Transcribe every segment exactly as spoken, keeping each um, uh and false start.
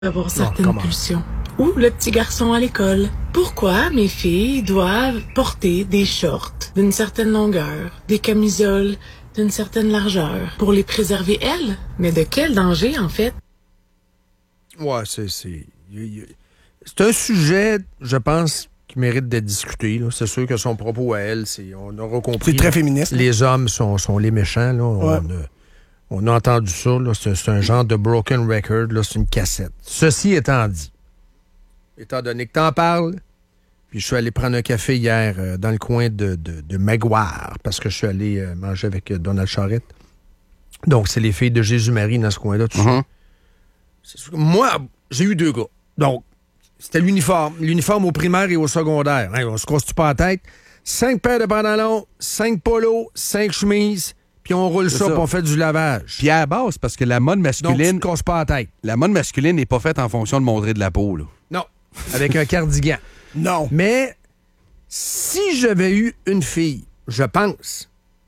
avoir certaines pulsions. Ou le petit garçon à l'école. Pourquoi mes filles doivent porter des shorts d'une certaine longueur, des camisoles d'une certaine largeur, pour les préserver elles? Mais de quel danger, en fait? Ouais, c'est... C'est, c'est un sujet, je pense, qui mérite d'être discuté. Là. C'est sûr que son propos à elle, c'est... On aura compris... C'est très féministe. Les hommes sont, sont les méchants, là. Ouais. On a... On a entendu ça, là, c'est, c'est un genre de broken record, là, c'est une cassette. Ceci étant dit, étant donné que t'en parles, puis je suis allé prendre un café hier euh, dans le coin de, de, de Maguire, parce que je suis allé euh, manger avec euh, Donald Charette. Donc, c'est les filles de Jésus-Marie dans ce coin-là. Tu Mm-hmm. sais. Moi, j'ai eu deux gars. Donc, c'était l'uniforme. L'uniforme au primaire et au secondaire. Hein, on se casse-tu pas la tête? Cinq paires de pantalons, cinq polos, cinq chemises... Puis on roule ça, puis on fait du lavage. Puis à la base, parce que la mode masculine... Donc, tu te casses pas la tête. La mode masculine n'est pas faite en fonction de montrer de la peau, là. Non. Avec un cardigan. Non. Mais si j'avais eu une fille, je pense,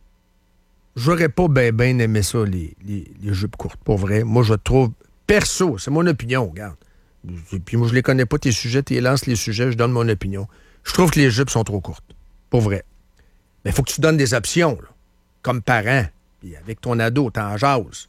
j'aurais pas bien ben aimé ça, les, les, les jupes courtes, pour vrai. Moi, je trouve, perso, c'est mon opinion, regarde. Et puis moi, je les connais pas, tes sujets, tu lances les sujets, je donne mon opinion. Je trouve que les jupes sont trop courtes, pour vrai. Mais il faut que tu donnes des options, là. Comme parent, puis avec ton ado, t'en jases.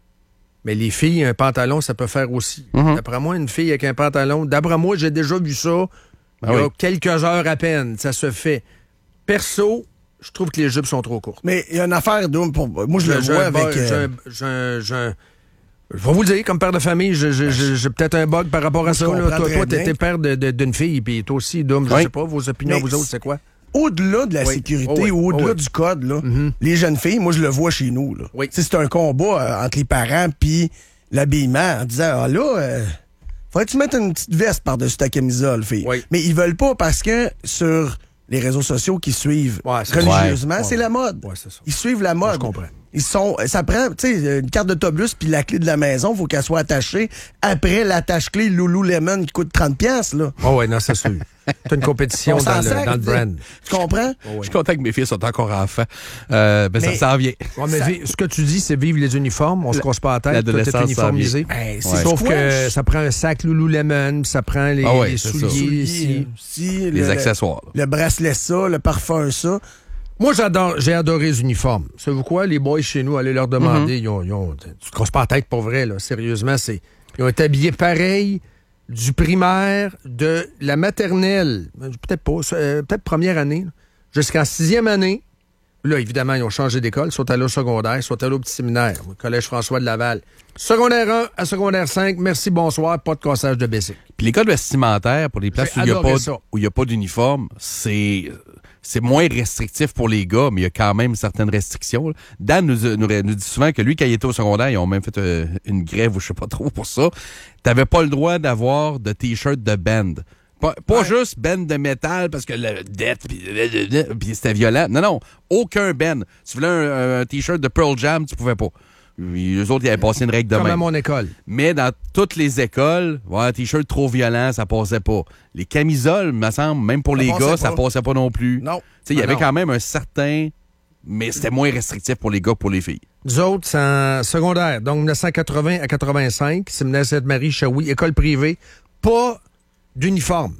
Mais les filles, un pantalon, ça peut faire aussi. Mm-hmm. D'après moi, une fille avec un pantalon, d'après moi, j'ai déjà vu ça ben il y a oui. quelques heures à peine. Ça se fait. Perso, je trouve que les jupes sont trop courtes. Mais il y a une affaire, pour... moi, je, je le vois avec... Euh... Je, je, je, je vais vous le dire, comme père de famille, j'ai, j'ai, j'ai, j'ai peut-être un bug par rapport à ça. Là. Toi, toi t'es père de, de, d'une fille, puis toi aussi, Dom, je oui. sais pas, vos opinions, mais vous autres, c'est quoi? Au-delà de la oui. sécurité oh oui. ou au-delà oh oui. du code, là, mm-hmm. les jeunes filles, moi, je le vois chez nous. Là. Oui. C'est un combat euh, entre les parents puis l'habillement en disant, ah là, euh, faudrait-tu mettre une petite veste par-dessus ta camisole, fille. Oui. Mais ils veulent pas parce que sur les réseaux sociaux qui suivent ouais, religieusement, ouais. c'est la mode. Ouais, c'est ça. Ils suivent la mode. Je comprends. Ils sont, ça prend, tu sais, une carte d'autobus puis la clé de la maison, faut qu'elle soit attachée après l'attache-clé Lululemon qui coûte trente piastres, là. Oh ouais, non, c'est sûr. T'as une compétition dans le, sac, dans le brand. Tu comprends? Oh ouais. Je suis content que mes filles sont encore enfants. Euh, ben, mais ça s'en vient. Ouais, mais ça... vi- ce que tu dis, c'est vivre les uniformes. On la, se casse pas la tête. L'adolescence Toi, t'es uniformisé. Ben, ouais. Sauf que ça prend un sac Lululemon, ça prend les, ah ouais, les souliers, si. si, les le, accessoires. Le, le bracelet ça, le parfum ça. Moi, j'adore, j'ai adoré les uniformes. Savez-vous quoi? Les boys chez nous, allez leur demander. Mm-hmm. Ils ont, ils ont, tu te casses pas la tête pour vrai, là. Sérieusement, c'est, ils ont été habillés pareil du primaire, de la maternelle, peut-être pas, euh, peut-être première année, là, jusqu'en sixième année. Là, évidemment, ils ont changé d'école. Ils sont allés au secondaire, ils sont allés au petit séminaire, au Collège François de Laval. Secondaire un à secondaire cinq, merci, bonsoir, pas de cassage de bicycle. Puis l'école vestimentaire, pour les places où il n'y a, a pas d'uniforme, c'est... C'est moins restrictif pour les gars, mais il y a quand même certaines restrictions. Dan nous, nous, nous dit souvent que lui, quand il était au secondaire, ils ont même fait euh, une grève ou je sais pas trop pour ça. T'avais pas le droit d'avoir de t-shirt de band. Pas, pas ouais. juste band de métal parce que le death puis c'était violent. Non, non, aucun band. Tu voulais un, un t-shirt de Pearl Jam, tu pouvais pas. Les autres, ils avaient passé une règle de Comme même. à mon école. Mais dans toutes les écoles, ouais, un t-shirt trop violent, ça passait pas. Les camisoles, me semble, même pour ça les gars, pas. ça passait pas non plus. Non. Il y ah avait non. quand même un certain... Mais c'était moins restrictif pour les gars que pour les filles. Nous autres, c'est en secondaire. Donc, dix-neuf cent quatre-vingts à quatre-vingt-cinq, séminaire Sainte-Marie, Shawi, école privée. Pas d'uniforme.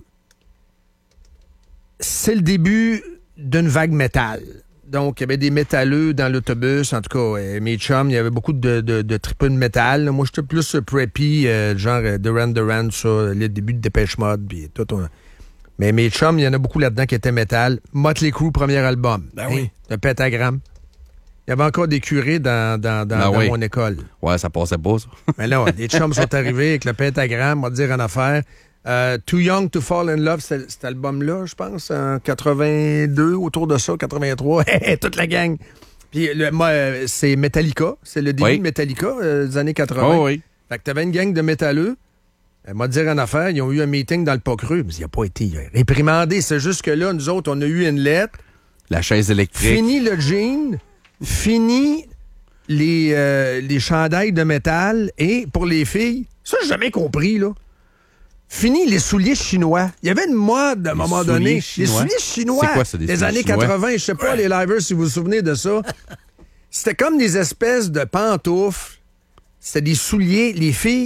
C'est le début d'une vague métal. Donc, il y avait des métalleux dans l'autobus. En tout cas, euh, mes chums, il y avait beaucoup de, de, de tripeux de métal. Là. Moi, j'étais plus euh, preppy, euh, genre euh, Duran Duran, ça, le début de Dépêche Mode, puis tout. On... Mais mes chums, il y en a beaucoup là-dedans qui étaient métal. Motley Crue, premier album. Ben oui. Hein, le Pentagramme. Il y avait encore des curés dans, dans, dans, ben dans oui. mon école. Ouais, ça passait pas, ça. Mais là, les chums sont arrivés avec le Pentagramme, on va dire en affaire. Euh, Too Young to Fall in Love, c'est cet album-là, je pense, en quatre-vingt-deux, autour de ça, quatre-vingt-trois, toute la gang. Puis le, moi, c'est Metallica, c'est le début oui. de Metallica, euh, des années quatre-vingts. Oh, oui. Fait que t'avais une gang de métalleux. Elle m'a dit en affaire, ils ont eu un meeting dans le pas creux, mais il n'a pas été il a réprimandé. C'est juste que là, nous autres, on a eu une lettre. La chaise électrique. Fini le jean, fini les, euh, les chandails de métal, et pour les filles, ça, j'ai jamais compris, là. Fini les souliers chinois. Il y avait une mode à un moment donné. Chinois. Les souliers chinois. C'est quoi ça, des des souliers années chinois? quatre-vingts, je sais pas, les livers, si vous vous souvenez de ça. C'était comme des espèces de pantoufles. C'était des souliers. Les filles,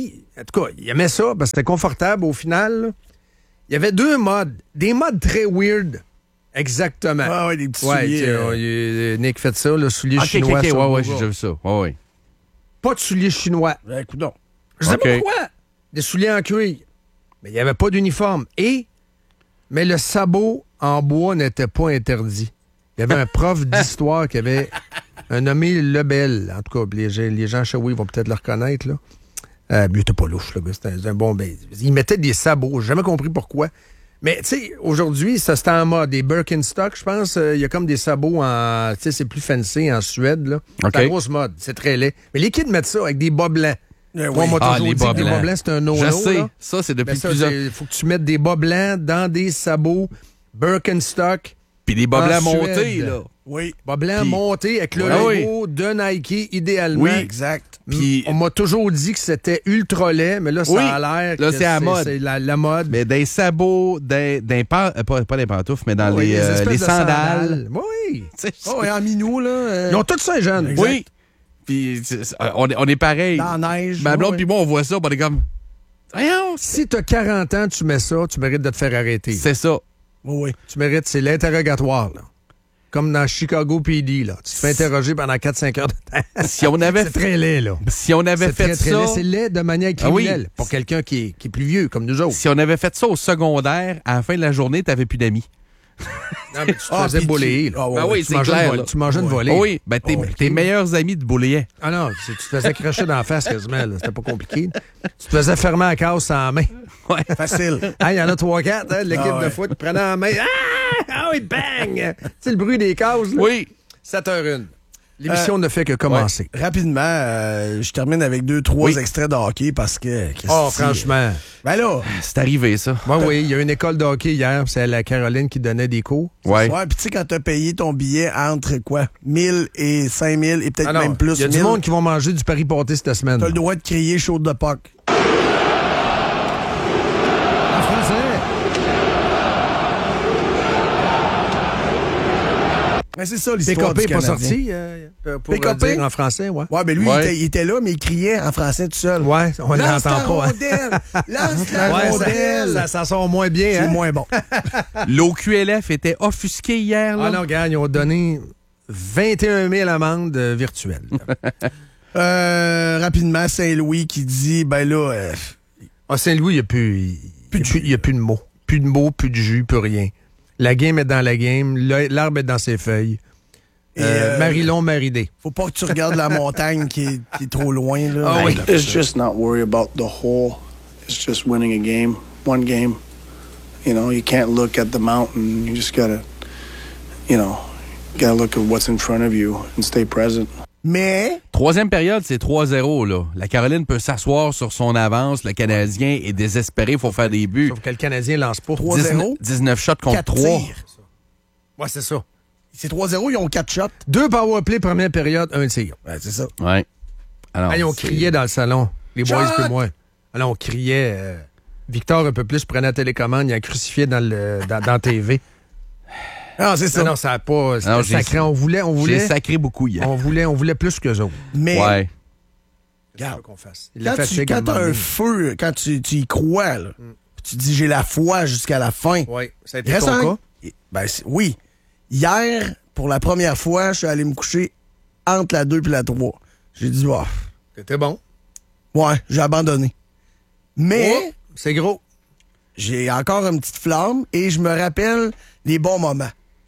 En tout cas, il aimait ça parce que c'était confortable au final. Là. Il y avait deux modes. Des modes très weird. Exactement. Ah ouais, des petits ouais, souliers. Euh... Nick fait ça, le soulier okay, chinois. OK, OK, ouais, ouais, j'ai déjà vu ça. Ouais, ouais. Pas de souliers chinois. Ben, écoute donc. Je sais okay. pas pourquoi. Des souliers en cuir. Mais il n'y avait pas d'uniforme. Et, mais le sabot en bois n'était pas interdit. Il y avait un prof d'histoire qui avait un nommé Lebel. En tout cas, les, les gens chez oui vont peut-être le reconnaître, là. Euh, il était pas louche, le gars. C'était un bon... Ben, il mettait des sabots. J'ai jamais compris pourquoi. Mais, tu sais, aujourd'hui, ça, c'était en mode. Des Birkenstock, je pense, il euh, y a comme des sabots en... Tu sais, c'est plus fancy en Suède, là. Okay. C'est la grosse mode. C'est très laid. Mais les kids mettent ça avec des bas blancs. Eh oui. Moi, on m'a Ah, toujours les dit bas que les blancs. bas blancs, c'est un no-no. Je sais. Là. Ça, c'est depuis Ben ça, plusieurs... Il faut que tu mettes des bas blancs dans des sabots Birkenstock. Puis des bas blancs en montés, Suède. là. Oui. Bas blancs Puis- montés avec le Ouais, logo de Nike, idéalement. Oui. Exact. Puis- On m'a toujours dit que c'était ultra laid, mais là, ça Oui. a l'air Là, que c'est à mode. C'est la, la mode. Mais des sabots, des, des pan- euh, pas, pas des pantoufles, mais dans Oui, les, des euh, espèces les de sandales. Oui. Tu sais, Oh, et en minou, là. euh, Ils ont tous ça, les jeunes. Exact. Oui. Puis c'est- c'est- on, est- on est pareil. Dans la neige. Ma blonde oui. puis moi, on voit ça, puis on est comme... Voyons, Si t'as quarante ans, tu mets ça, tu mérites de te faire arrêter. c'est ça. Oui. Tu mérites, c'est l'interrogatoire, là. Comme dans Chicago P D, là. Tu te fais interroger pendant quatre cinq heures de temps. Si on avait C'est fait, très laid, là. si on avait C'est fait très, très ça... laid. C'est laid de manière Ah oui. criminelle pour quelqu'un qui est, qui est plus vieux, comme nous autres. Si on avait fait ça au secondaire, à la fin de la journée, t'avais plus d'amis. Non, mais tu te Ah, faisais puis bouler, tu- là. Ah, ouais, Ben ouais. oui, Tu c'est mangeais clair. une volée. là. Tu mangeais une volée. Oh oui, ben tes, Oh, tes meilleurs amis de boulier. Ah non, c'est- tu te faisais cracher dans la face quasiment, là. C'était pas compliqué. Tu te faisais fermer la case sans main. Ouais. Facile. Ah, il y en a trois quatre, hein, de l'équipe Ah ouais. de foot qui prenait en main. Ah! Ah oui, bang! Tu sais, le bruit des cases, là. Oui. sept heures une. L'émission ne fait que commencer. Rapidement, euh, je termine avec deux, trois Oui. extraits de hockey parce que... qu'est-ce Oh, que c'est? franchement. Ben là, C'est arrivé, ça. Oui, oui, il y a une école de hockey hier, c'est la Caroline qui donnait des cours. Ouais. ouais, puis tu sais, quand t'as payé ton billet entre quoi? mille et cinq mille et peut-être Ah non, même plus. il y a du mille, monde qui vont manger du Paris Pâté cette semaine. T'as le droit de crier chaud de puck. En français. Ben c'est ça P l'histoire K P du n'est pas Canadien. sorti euh, pour P K P? le dire en français, ouais. Ouais, ben lui, Ouais. Il, était, il était là, mais il criait en français tout seul. Ouais, on Lance l'entend ta pas. hein. rondelle! Lance la Ouais, rondelle! ça, ça, ça sort moins bien, C'est hein? moins bon. L'O Q L F était offusqué hier, là. Ah non, gars, ils ont donné vingt et un mille amendes euh, virtuelles. Euh, rapidement, Saint-Louis qui dit, ben là, euh, Ah, Saint-Louis, il n'y a plus, il, Plus de il y a plus, il y a plus de mots. Plus de mots, plus de jus, plus rien. La game est dans la game, le- l'arbre est dans ses feuilles. Et, Euh, euh, Marilon, Maridé. faut pas que tu regardes la montagne qui est, qui est trop loin. Là. Ah oui. It's just not worry about the whole. It's just winning a game, one game. You know, you can't look at the mountain. You just gotta, you know, gotta look at what's in front of you and stay present. Mais, Troisième période, c'est trois zéro, là. La Caroline peut s'asseoir sur son avance. Le Canadien est désespéré. Il faut faire des buts. Sauf que le Canadien lance pas. trois zéro. dix-neuf shots contre quatre trois. tirs. Ouais, c'est ça. C'est trois zéro, ils ont quatre shots. Deux powerplay, première période, un tir. Ouais, c'est ça. Ouais. Alors, Hey, on c'est- criait dans le salon. Les boys Shot! que moi. Alors, on criait. euh, Victor, un peu plus, prenait la télécommande, il a crucifié dans le dans, dans la T V. Ah, c'est ça. Non, non, ça n'a pas. C'était Non, j'ai- sacré. On voulait, on J'ai voulait, sacré beaucoup hier. on voulait, on voulait plus qu'eux autres. Mais, Ouais. regarde, qu'on fasse. Il l'a quand fait tu chier quand comme t'as un un moment feu, quand tu, tu y crois, là, puis tu dis j'ai la foi jusqu'à la fin. donné. Oui, ça a Il été reste ton un- cas. Ben, c'est- oui. Hier, pour la première fois, je suis allé me coucher entre la deux et la trois. J'ai dit, oh, C'était bon. ouais, j'ai abandonné. Mais, Oh, c'est gros. j'ai encore une petite flamme et je me rappelle les bons moments.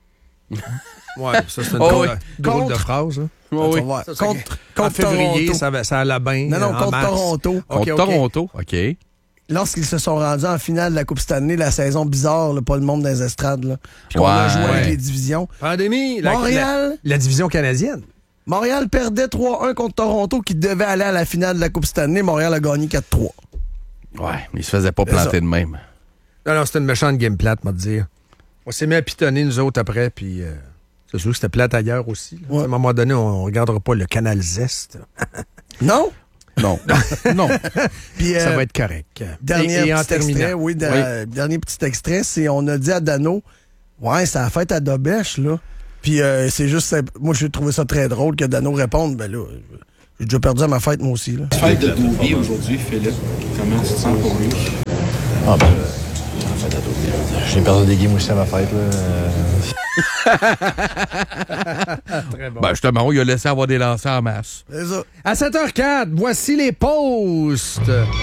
Ouais, ça, c'est une Oh, drôle, oui. drôle de Contre- phrase. hein. Tu oui. vas voir. Ça, c'est- Contre, En contre février, Toronto. ça, va- ça allait bien. Non, non, en contre mars. Toronto. OK, Contre OK. Toronto. OK. Lorsqu'ils se sont rendus en finale de la Coupe Stanley, la saison bizarre, là, pas le monde dans les estrades, là. Puis qu'on a Ouais. joué avec Ouais. les divisions. Pandémie. La, Montréal. La, la division canadienne. Montréal perdait trois un contre Toronto qui devait aller à la finale de la Coupe Stanley. Montréal a gagné quatre trois. Ouais, mais il se faisait pas C'est ça. planter de même. Non, non, c'était une méchante game plate, m'a dire. On s'est mis à pitonner, nous autres, après, puis euh, c'est sûr que c'était plate ailleurs aussi. là. Ouais. À un moment donné, on ne regardera pas le canal Zest. Non? Non. non. Puis, Ça euh, va être correct. Dernier et, et en petit extrait, terminant. oui, de- dernier petit extrait, c'est on a dit à Dano, ouais, c'est la fête à Dobèche, là. Puis euh, c'est juste, simple- moi j'ai trouvé ça très drôle que Dano réponde, ben là, J'ai déjà perdu à ma fête, moi aussi. Là. Fête de Bobby aujourd'hui, Philippe. Comment tu te sens pour lui? Ah ben, en fait, j'ai perdu des games aussi à ma fête. Là. Très bon. Ben justement, il a laissé avoir des lancers en masse. C'est ça. À sept heures quatre, voici les posts.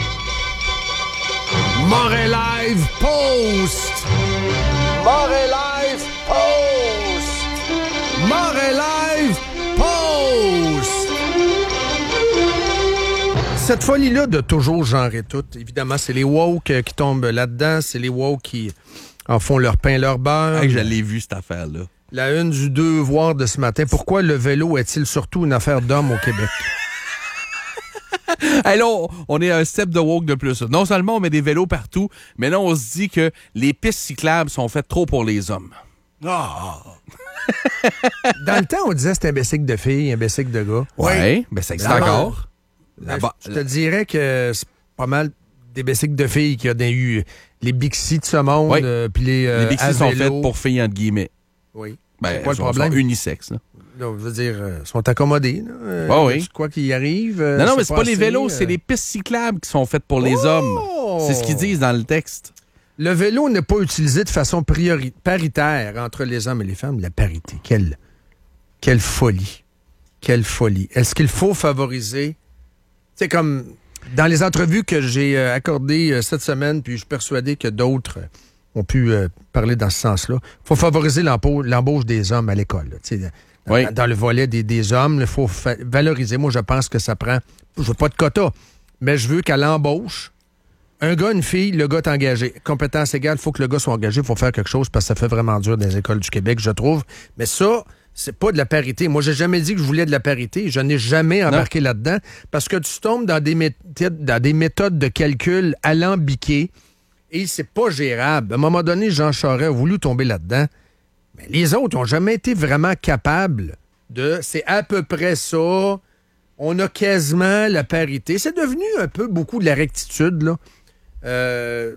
Montréal Live Post. Montréal Live Post. Montréal Live Post. Cette folie-là de toujours genrer tout, évidemment, c'est les woke qui tombent là-dedans, c'est les woke qui en font leur pain, leur beurre. Hey, je l'ai vu, cette affaire-là. La une du Devoir de ce matin. Pourquoi le vélo est-il surtout une affaire d'hommes au Québec? Hey, là, on, on est à un step de woke de plus. Non seulement on met des vélos partout, mais là, on se dit que les pistes cyclables sont faites trop pour les hommes. Oh. Dans le temps, on disait que c'était un bicycle de filles, un bicycle de gars. Oui, ouais, ben ça existe encore. Ben, je te dirais que c'est pas mal des bicycles de filles qu'il y a eu les Bixi de ce monde. Oui. Euh, puis les, euh, les Bixi sont faites pour filles, entre guillemets. Oui. Ben, c'est quoi le sont, problème? Sont unisexes, là. Donc, je veux dire, euh, sont accommodés. Là. Euh, oh oui. Quoi qu'il y arrive. Euh, non, non, mais c'est pas, pas assez, les vélos, euh... c'est les pistes cyclables qui sont faites pour les oh! hommes. C'est ce qu'ils disent dans le texte. Le vélo n'est pas utilisé de façon priori- paritaire entre les hommes et les femmes. La parité, quelle, quelle folie. Quelle folie. Est-ce qu'il faut favoriser... C'est comme dans les entrevues que j'ai euh, accordées euh, cette semaine, puis je suis persuadé que d'autres euh, ont pu euh, parler dans ce sens-là. Il faut favoriser l'embauche, l'embauche des hommes à l'école. Là, dans, oui. dans le volet des, des hommes, il faut fa- valoriser. Moi, je pense que ça prend... Je veux pas de quota, mais je veux qu'à l'embauche, un gars, une fille, le gars est engagé. Compétence égale, il faut que le gars soit engagé, il faut faire quelque chose parce que ça fait vraiment dur dans les écoles du Québec, je trouve. Mais ça... c'est pas de la parité. Moi, j'ai jamais dit que je voulais de la parité. Je n'ai jamais embarqué non. là-dedans parce que tu tombes dans des, méthodes, dans des méthodes de calcul alambiquées et c'est pas gérable. À un moment donné, Jean Charest a voulu tomber là-dedans. Mais les autres n'ont jamais été vraiment capables de... C'est à peu près ça. On a quasiment la parité. C'est devenu un peu beaucoup de la rectitude, là. Euh,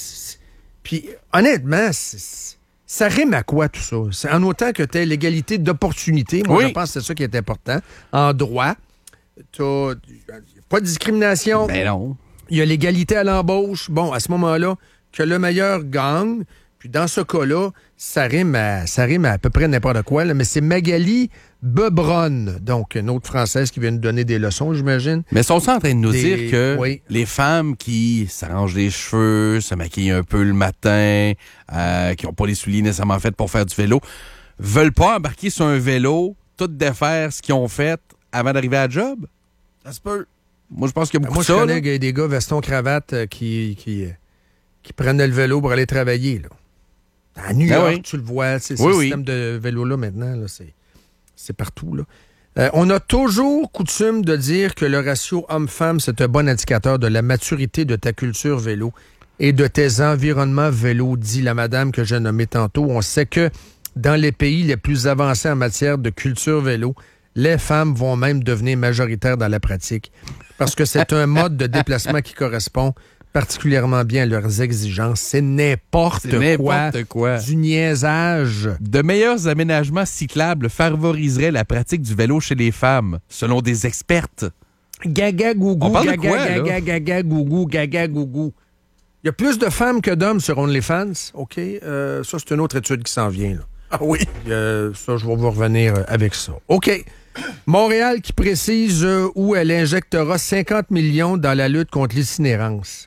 Puis, honnêtement, c'est... ça rime à quoi, tout ça? C'est en autant que tu aies l'égalité d'opportunité. Moi, oui. je pense que c'est ça qui est important. En droit, tu n'as pas de discrimination. Ben non. Il y a l'égalité à l'embauche. Bon, à ce moment-là, que le meilleur gagne. Puis dans ce cas-là, ça rime à, ça rime à, à peu près n'importe quoi. Là, mais c'est Magali Bebronne, donc une autre Française qui vient nous donner des leçons, j'imagine. Mais sont-ils en train de nous des... dire que oui. les femmes qui s'arrangent les cheveux, se maquillent un peu le matin, euh, qui n'ont pas les souliers nécessairement faits pour faire du vélo, veulent pas embarquer sur un vélo, tout défaire ce qu'ils ont fait avant d'arriver à la job? Ça se peut. Moi, je pense qu'il y a beaucoup Moi, de ça. Moi, je connais là. des gars veston-cravate euh, qui, qui, qui prenaient le vélo pour aller travailler, là. À New York, ah oui. tu le vois, c'est oui, ce oui. système de vélo-là maintenant, là, c'est, c'est partout. Là. Euh, on a toujours coutume de dire que le ratio homme-femme, c'est un bon indicateur de la maturité de ta culture vélo et de tes environnements vélo, dit la madame que j'ai nommée tantôt. On sait que dans les pays les plus avancés en matière de culture vélo, les femmes vont même devenir majoritaires dans la pratique parce que c'est un mode de déplacement qui correspond particulièrement bien à leurs exigences. C'est n'importe, C'est n'importe quoi, quoi. Du niaisage. De meilleurs aménagements cyclables favoriseraient la pratique du vélo chez les femmes, selon des expertes. Gaga gougou, On parle gaga, de quoi, gaga, là? gaga gougou, gaga gougou. Il y a plus de femmes que d'hommes sur OnlyFans. OK? Euh, ça, c'est une autre étude qui s'en vient. Là. Ah oui? Euh, ça, je vais vous revenir avec ça. OK. Montréal qui précise euh, où elle injectera cinquante millions dans la lutte contre l'itinérance.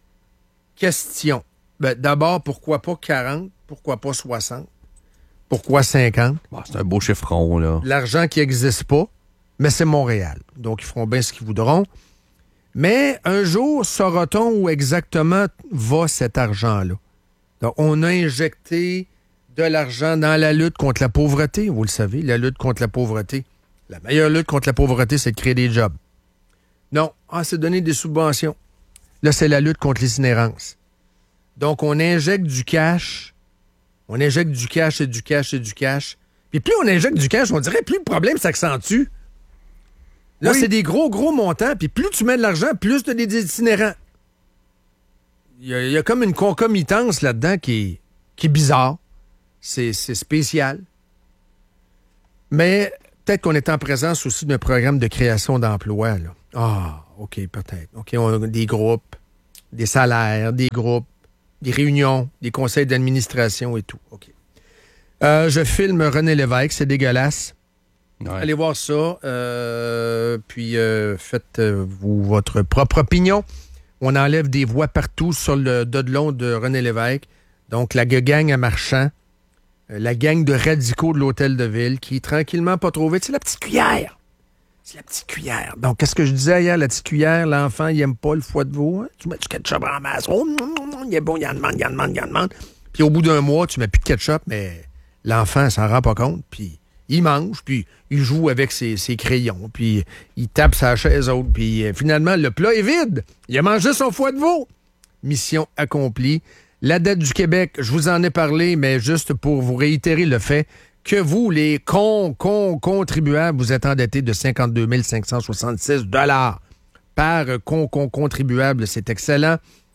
Question. Ben, d'abord, pourquoi pas quarante? Pourquoi pas soixante? Pourquoi cinquante? Bon, c'est un beau chiffron, là. L'argent qui n'existe pas, mais c'est Montréal. Donc, ils feront bien ce qu'ils voudront. Mais un jour, saura-t-on où exactement va cet argent-là? Donc, on a injecté de l'argent dans la lutte contre la pauvreté. Vous le savez, la lutte contre la pauvreté. La meilleure lutte contre la pauvreté, c'est de créer des jobs. Non. Ah, c'est donner des subventions. Là, c'est la lutte contre l'itinérance. Donc, on injecte du cash. On injecte du cash et du cash et du cash. Puis plus on injecte du cash, on dirait plus le problème s'accentue. Là, oui. c'est des gros, gros montants. Puis plus tu mets de l'argent, plus tu as des itinérants. Il y, a, il y a comme une concomitance là-dedans qui est, qui est bizarre. C'est, c'est spécial. Mais peut-être qu'on est en présence aussi d'un programme de création d'emplois. Là. Ah, OK, peut-être. OK, on a des groupes, des salaires, des groupes, des réunions, des conseils d'administration et tout. OK. Euh, je filme René Lévesque, c'est dégueulasse. Ouais. Allez voir ça. Euh, puis euh, faites-vous votre propre opinion. On enlève des voix partout sur le dos de long de René Lévesque. Donc, la gang à Marchand, euh, la gang de radicaux de l'Hôtel de Ville qui, tranquillement, pas trop vite, c'est la petite cuillère. C'est la petite cuillère. Donc, qu'est-ce que je disais hier? La petite cuillère, l'enfant, il aime pas le foie de veau. Hein? Tu mets du ketchup en masse. Oh, il est bon, il en demande, il en demande, il en demande. Puis au bout d'un mois, tu mets plus de ketchup, mais l'enfant s'en rend pas compte. Puis il mange, puis il joue avec ses, ses crayons, puis il tape sa chaise haute, puis euh, finalement, le plat est vide. Il a mangé son foie de veau. Mission accomplie. La dette du Québec, je vous en ai parlé, mais juste pour vous réitérer le fait que vous, les con, con, contribuables, vous êtes endettés de cinquante-deux mille cinq cent soixante-six dollars par con, con, contribuable. C'est excellent.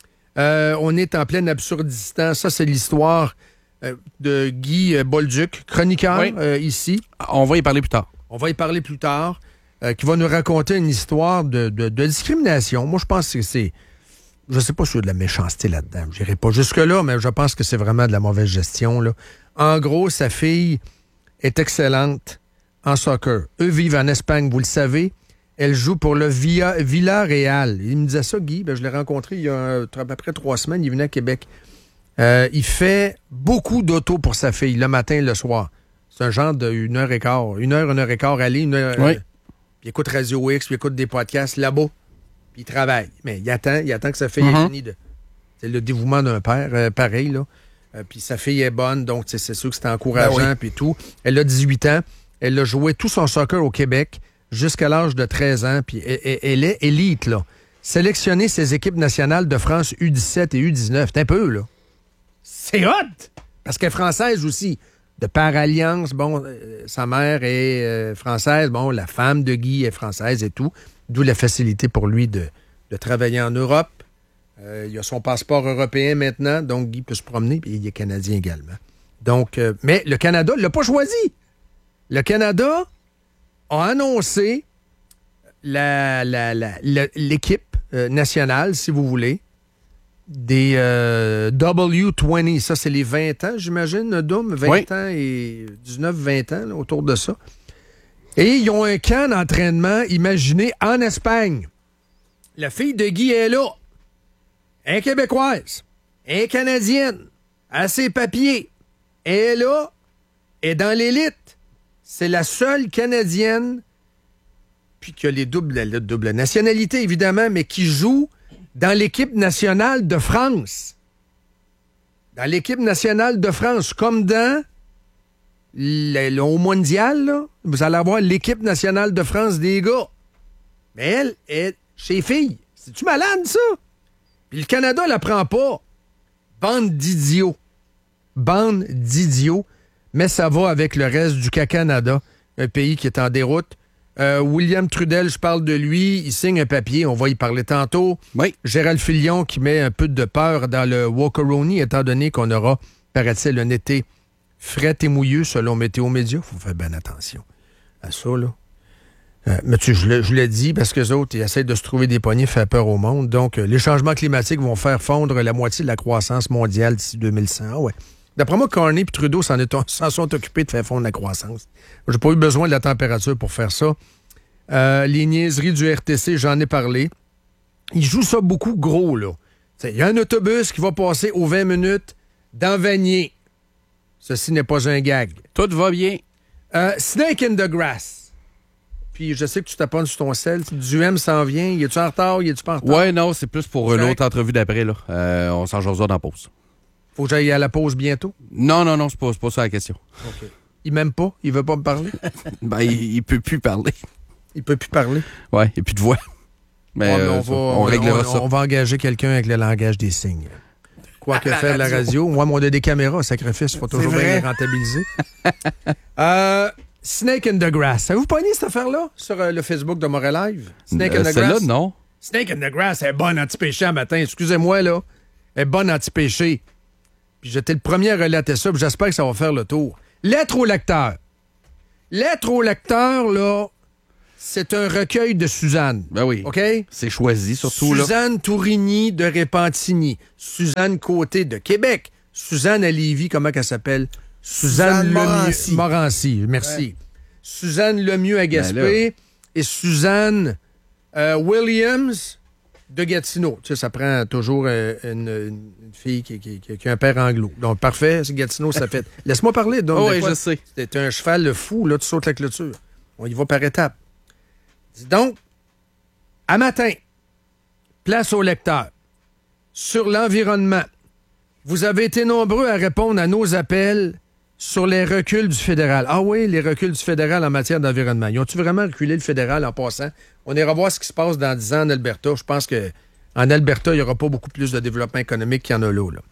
Euh, on est en plein absurdistan. Ça, c'est l'histoire euh, de Guy Bolduc, chroniqueur oui. euh, ici. On va y parler plus tard. On va y parler plus tard, euh, qui va nous raconter une histoire de, de, de discrimination. Moi, je pense que c'est... Je sais pas si il y a de la méchanceté là-dedans. Je n'irai pas jusque-là, mais je pense que c'est vraiment de la mauvaise gestion. Là. En gros, sa fille est excellente en soccer. Eux vivent en Espagne, vous le savez. Elle joue pour le Villa, Villarreal. Il me disait ça, Guy. Ben, je l'ai rencontré il y a à peu près trois semaines. Il venait à Québec. Euh, il fait beaucoup d'auto pour sa fille, le matin et le soir. C'est un genre de une heure et quart. Une heure, une heure et quart aller. Une heure, oui. euh, puis il écoute Radio X, puis il écoute des podcasts là-bas. Puis il travaille. Mais il attend, il attend que sa fille mm-hmm. ait fini de... C'est le dévouement d'un père, euh, pareil, là. Euh, puis sa fille est bonne, donc c'est sûr que c'est encourageant, ben oui. puis tout. Elle a dix-huit ans. Elle a joué tout son soccer au Québec jusqu'à l'âge de treize ans, puis elle, elle est élite, là. Sélectionner ses équipes nationales de France U dix-sept et U dix-neuf, c'est un peu, là. C'est hot! Parce qu'elle est française aussi. De par alliance, bon, euh, sa mère est euh, française, bon, la femme de Guy est française et tout. D'où la facilité pour lui de, de travailler en Europe. Euh, il a son passeport européen maintenant, donc Guy peut se promener, puis il est canadien également. Donc, euh, mais le Canada ne l'a pas choisi. Le Canada a annoncé la, la, la, la, l'équipe euh, nationale, si vous voulez, des euh, W vingt. Ça, c'est les vingt ans, j'imagine, Dom, vingt oui. ans et dix-neuf vingt ans, là, autour de ça. Et ils ont un camp d'entraînement imaginé en Espagne. La fille de Guy est là. Elle est québécoise. Elle est canadienne. Elle a ses papiers. Elle est là. Elle est dans l'élite. C'est la seule Canadienne, puis qui a les doubles, la double nationalité, évidemment, mais qui joue dans l'équipe nationale de France. Dans l'équipe nationale de France, comme dans... Le, le, au mondial, là, vous allez avoir l'équipe nationale de France des gars. Mais elle est chez filles. C'est-tu malade, ça? Puis le Canada la prend pas. Bande d'idiots. Bande d'idiots. Mais ça va avec le reste du Canada, un pays qui est en déroute. Euh, William Trudel, je parle de lui. Il signe un papier. On va y parler tantôt. Oui. Gérald Filion qui met un peu de peur dans le Walkeroni, étant donné qu'on aura, paraît-il, un été frais et mouilleux, selon Météo Média. Il faut faire bien attention à ça, là. Euh, mais tu, je, le, je le dis parce que les autres, ils essaient de se trouver des poignées, faire peur au monde. Donc, euh, les changements climatiques vont faire fondre la moitié de la croissance mondiale d'ici deux mille cent. Ah ouais. D'après moi, Carney et Trudeau s'en, est, s'en sont occupés de faire fondre la croissance. J'ai pas eu besoin de la température pour faire ça. Euh, les niaiseries du R T C, j'en ai parlé. Ils jouent ça beaucoup gros, là. Il y a un autobus qui va passer aux vingt minutes dans Vanier. Ceci n'est pas un gag. Tout va bien. Euh, Snake in the Grass. Puis je sais que tu t'apponnes sur ton sel. Du M s'en vient. Y es-tu en retard? Y es-tu pas en retard? Ouais, non, c'est plus pour euh, l'autre entrevue d'après. Là. Euh, on s'en jasera dans la pause. Faut que j'aille à la pause bientôt? Non, non, non, c'est pas, c'est pas ça la question. OK. Il m'aime pas? Il veut pas me parler? ben, il, il peut plus parler. Il peut plus parler? Ouais, il n'y a plus de voix. Mais ouais, euh, on, va, on, on réglera on, ça. On va engager quelqu'un avec le langage des signes. Quoi que faire la radio. Moi, on a des caméras, sacrifice, il faut toujours bien les rentabiliser. euh, Snake in the Grass. Avez-vous pogné cette affaire-là sur euh, le Facebook de Montréal Live? Snake euh, in the Grass? Grass? Là, non. Snake in the Grass, elle est bonne anti-péché un matin. Excusez-moi, là. Elle est bonne anti-péché. Puis j'étais le premier à relater ça, puis j'espère que ça va faire le tour. Lettre au lecteur. Lettre au lecteur, là, c'est un recueil de Suzanne. Ben oui. OK? C'est choisi, surtout, là. Suzanne Tourigny de Repentigny. Suzanne Côté de Québec. Suzanne à Lévis, comment qu'elle s'appelle? Suzanne, Suzanne Lemieux. Morancy. Morancy, merci. Ouais. Suzanne Lemieux à Gaspé. Ben et Suzanne euh, Williams de Gatineau. Tu sais, ça prend toujours euh, une, une fille qui, qui, qui, qui a un père anglo. Donc, parfait, c'est Gatineau, ça fait... Laisse-moi parler. Donc, oh oui, fois, je sais. T'es un cheval fou, là, tu sautes la clôture. On y va par étapes. Donc, à matin, place au lecteur. Sur l'environnement, vous avez été nombreux à répondre à nos appels sur les reculs du fédéral. Ah oui, les reculs du fédéral en matière d'environnement. Ils ont-tu vraiment reculé le fédéral en passant? On ira voir ce qui se passe dans dix ans en Alberta. Je pense qu'en Alberta, il n'y aura pas beaucoup plus de développement économique qu'il y en a là. là.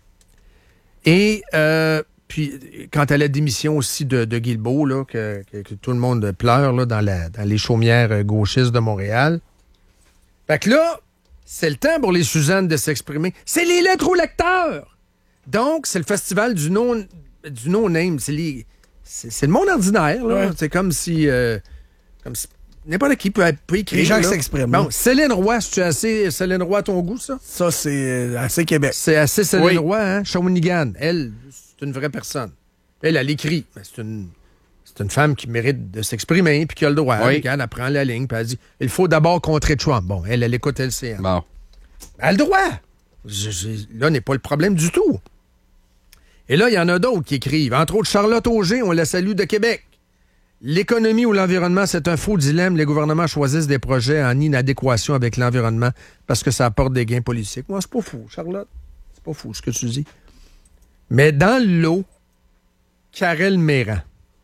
Et euh, puis, quant à la démission aussi de, de Guilbeault, là, que, que, que tout le monde pleure là, dans, la, dans les chaumières gauchistes de Montréal. Fait que là, c'est le temps pour les Suzanne de s'exprimer. C'est les lettres au lecteur! Donc, c'est le festival du non... du no-name, c'est, les, c'est, c'est le monde ordinaire. Là. Ouais. C'est comme si, euh, comme si n'importe qui peut, peut écrire. Les gens là. qui s'expriment. Bon, Céline Roy, c'est assez Céline Roy à ton goût, ça? Ça, c'est assez Québec. C'est assez Céline oui. Roy, hein? Shawinigan. Elle, c'est une vraie personne. Elle, elle écrit. Mais c'est une, c'est une femme qui mérite de s'exprimer, puis qui a le droit. Oui. Elle, elle prend la ligne, puis elle dit il faut d'abord contrer Trump. Bon, elle, elle écoute L C N. Bon. Elle a le droit. Je, je, là, n'est pas le problème du tout. Et là, il y en a d'autres qui écrivent. Entre autres, Charlotte Auger, on la salue de Québec. L'économie ou l'environnement, c'est un faux dilemme. Les gouvernements choisissent des projets en inadéquation avec l'environnement parce que ça apporte des gains politiques. Moi, c'est pas fou, Charlotte. C'est pas fou ce que tu dis. Mais dans le lot, Karel Méran,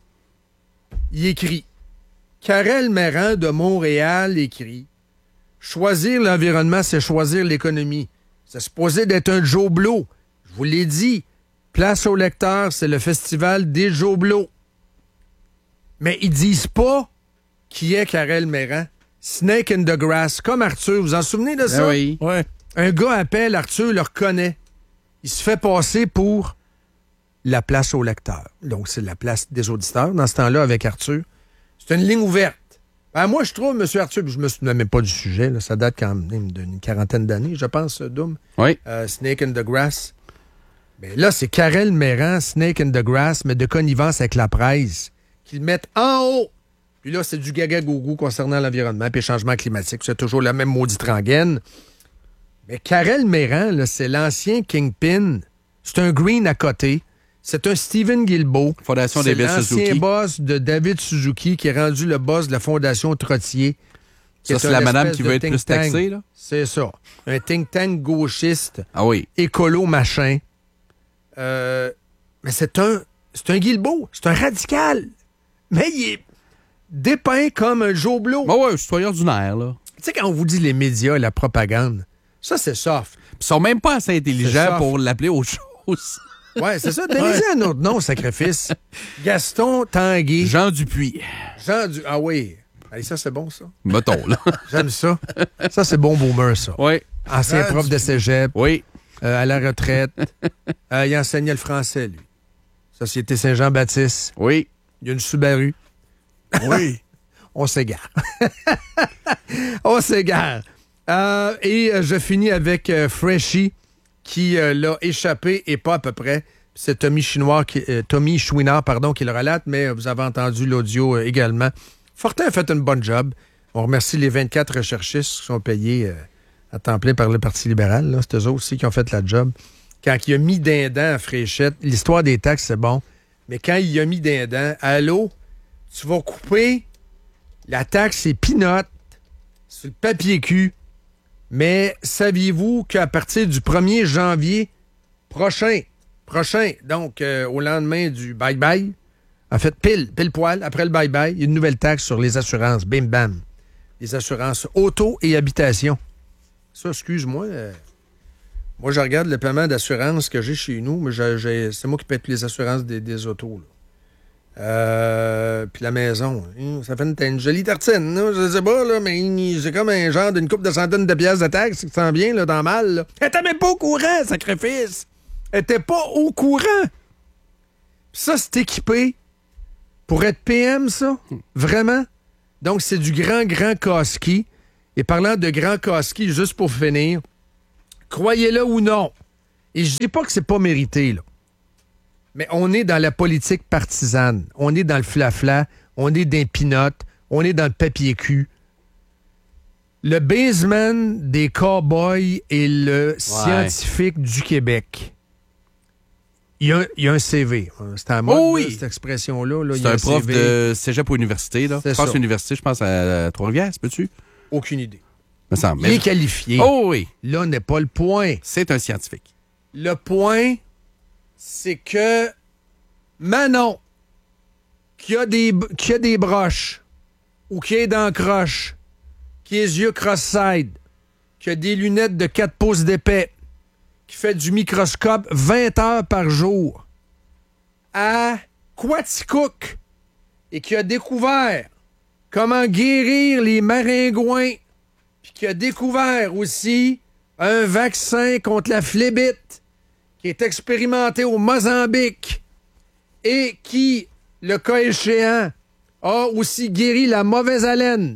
il écrit. Karel Méran de Montréal écrit « Choisir l'environnement, c'est choisir l'économie. C'est supposé d'être un Joe Blow. Je vous l'ai dit. Place au lecteur, c'est le festival des Joe Blow. » Mais ils disent pas qui est Karel Méran. Snake in the Grass, comme Arthur. Vous vous en souvenez de ça? Ah oui. Ouais. Un gars appelle, Arthur le reconnaît. Il se fait passer pour la place au lecteur. Donc, c'est la place des auditeurs dans ce temps-là avec Arthur. C'est une ligne ouverte. Ben, moi, je trouve, M. Arthur, je me souviens même pas du sujet, là, ça date quand même d'une quarantaine d'années, je pense, Doom. Oui. Euh, Snake in the Grass. Mais là, c'est Karel Méran, Snake in the Grass, mais de connivence avec la presse, qu'ils mettent en haut. Puis là, c'est du gaga-gougou concernant l'environnement et le changement climatique. C'est toujours la même maudite rengaine. Mais Karel Méran, là, c'est l'ancien Kingpin. C'est un Green à côté. C'est un Steven Guilbeault. Fondation c'est David Suzuki. l'ancien boss de David Suzuki qui est rendu le boss de la Fondation Trottier. Ça, c'est la madame qui veut être plus taxée, là? C'est ça. Un think tank gauchiste. Ah oui. Écolo machin. Euh, mais c'est un, c'est un Guilbeault. C'est un radical. Mais il est dépeint comme un Joe Blow. Ben ouais, citoyen ordinaire, là. Tu sais, quand on vous dit les médias et la propagande, ça, c'est soft. Ils sont même pas assez intelligents soft. pour l'appeler autre chose. Ouais, c'est ça. Donnez-y un autre nom, sacrifice. Gaston Tanguay. Jean Dupuis. Jean du... Ah oui. Allez, ça, c'est bon, ça. Mettons, là. J'aime ça. Ça, c'est bon boomer, ça. Oui. Ancien Jean prof du... de cégep. Oui. Euh, à la retraite. euh, il enseignait le français, lui. Société Saint-Jean-Baptiste. Oui. Il y a une Subaru. Oui. On s'égare. On s'égare. Euh, et euh, je finis avec euh, Freshie qui euh, l'a échappé et pas à peu près. C'est Tommy Chouinard qui, euh, Tommy Chouinard, pardon, qui le relate, mais vous avez entendu l'audio euh, également. Fortin a fait une bonne job. On remercie les vingt-quatre recherchistes qui sont payés euh, à temps plein par le Parti libéral. Là. C'est eux aussi qui ont fait la job. Quand il a mis dindant à Fréchette, l'histoire des taxes, c'est bon. Mais quand il a mis dindant, allô, tu vas couper la taxe, c'est peanut sur le papier cul. Mais saviez-vous qu'à partir du premier janvier prochain, prochain, donc euh, au lendemain du bye-bye, en fait, pile, pile poil, après le bye-bye, il y a une nouvelle taxe sur les assurances, bim bam. Les assurances auto et habitation. Ça, excuse-moi, euh, moi je regarde le paiement d'assurance que j'ai chez nous, mais j'ai, j'ai, c'est moi qui paie toutes les assurances des, des autos, là. Euh, puis la maison, hein, ça fait une, une jolie tartine, là, je sais pas, là, mais c'est comme un genre d'une couple de centaines de pièces de taxes qui s'en vient là, dans le mal. Là. Elle était même pas au courant, sacrifice! Elle était pas au courant! Puis ça, c'est équipé Pour être P M, ça? Vraiment? Donc, c'est du grand, grand casse-qui. Et parlant de grand casse-qui, juste pour finir, croyez-le ou non, et je dis pas que c'est pas mérité, là, mais on est dans la politique partisane. On est dans le flafla, on est dans les pinottes, on est dans le papier-cul. Le baseman des Cowboys est le ouais. scientifique du Québec. Il y a, il y a un C V. C'est à mode, oh oui. là, cette expression-là. Là, c'est un, un prof C V. De cégep ou université. Là. C'est je pense ça. à l'université, je pense à Trois-Rivières, c'est peux-tu? Aucune idée. Me semble. Il est qualifié. Oh oui. Là n'est pas le point. C'est un scientifique. Le point, c'est que Manon, qui a des, qui a des broches, ou qui est dans le croche, qui a les yeux cross-side, qui a des lunettes de quatre pouces d'épais, qui fait du microscope vingt heures par jour, à Quaticook, et qui a découvert comment guérir les maringouins, puis qui a découvert aussi un vaccin contre la phlébite qui est expérimenté au Mozambique et qui, le cas échéant, a aussi guéri la mauvaise haleine.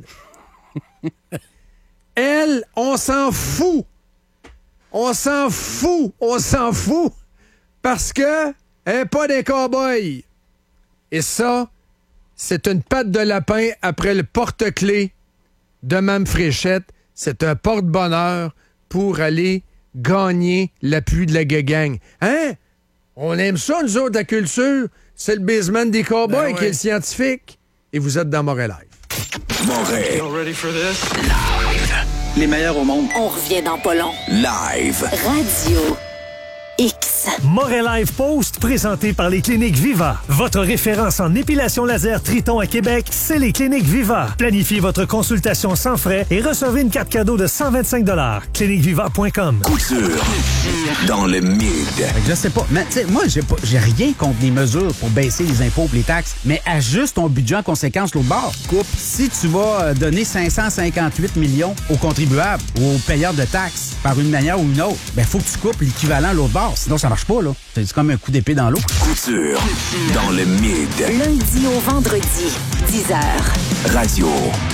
Elle, on s'en fout. On s'en fout. On s'en fout. Parce que elle n'est pas des cow-boys. Et ça, c'est une patte de lapin après le porte-clés de Mme Fréchette. C'est un porte-bonheur pour aller gagner l'appui de la gang. Hein? On aime ça, nous autres, la culture. C'est le baseman des cowboys ben ouais. qui est le scientifique. Et vous êtes dans Montréal Live. Montréal. You ready for this? Live. Les meilleurs au monde. On revient dans pas long. Live. Radio X. Montréal Live Post, présenté par les Cliniques Viva. Votre référence en épilation laser Triton à Québec, c'est les Cliniques Viva. Planifiez votre consultation sans frais et recevez une carte cadeau de cent vingt-cinq dollars. clinique viva point com. Couture. Dans le mid. Je sais pas. Mais tu sais, moi, j'ai pas, j'ai rien contre les mesures pour baisser les impôts et les taxes, mais ajuste ton budget en conséquence l'autre bord. Coupe. Si tu vas donner cinq cent cinquante-huit millions aux contribuables ou aux payeurs de taxes par une manière ou une autre, ben faut que tu coupes l'équivalent l'autre bord. Sinon, ça marche pas, là. C'est comme un coup d'épée dans l'eau. Couture. Dans le mid. Lundi au vendredi, dix heures. Radio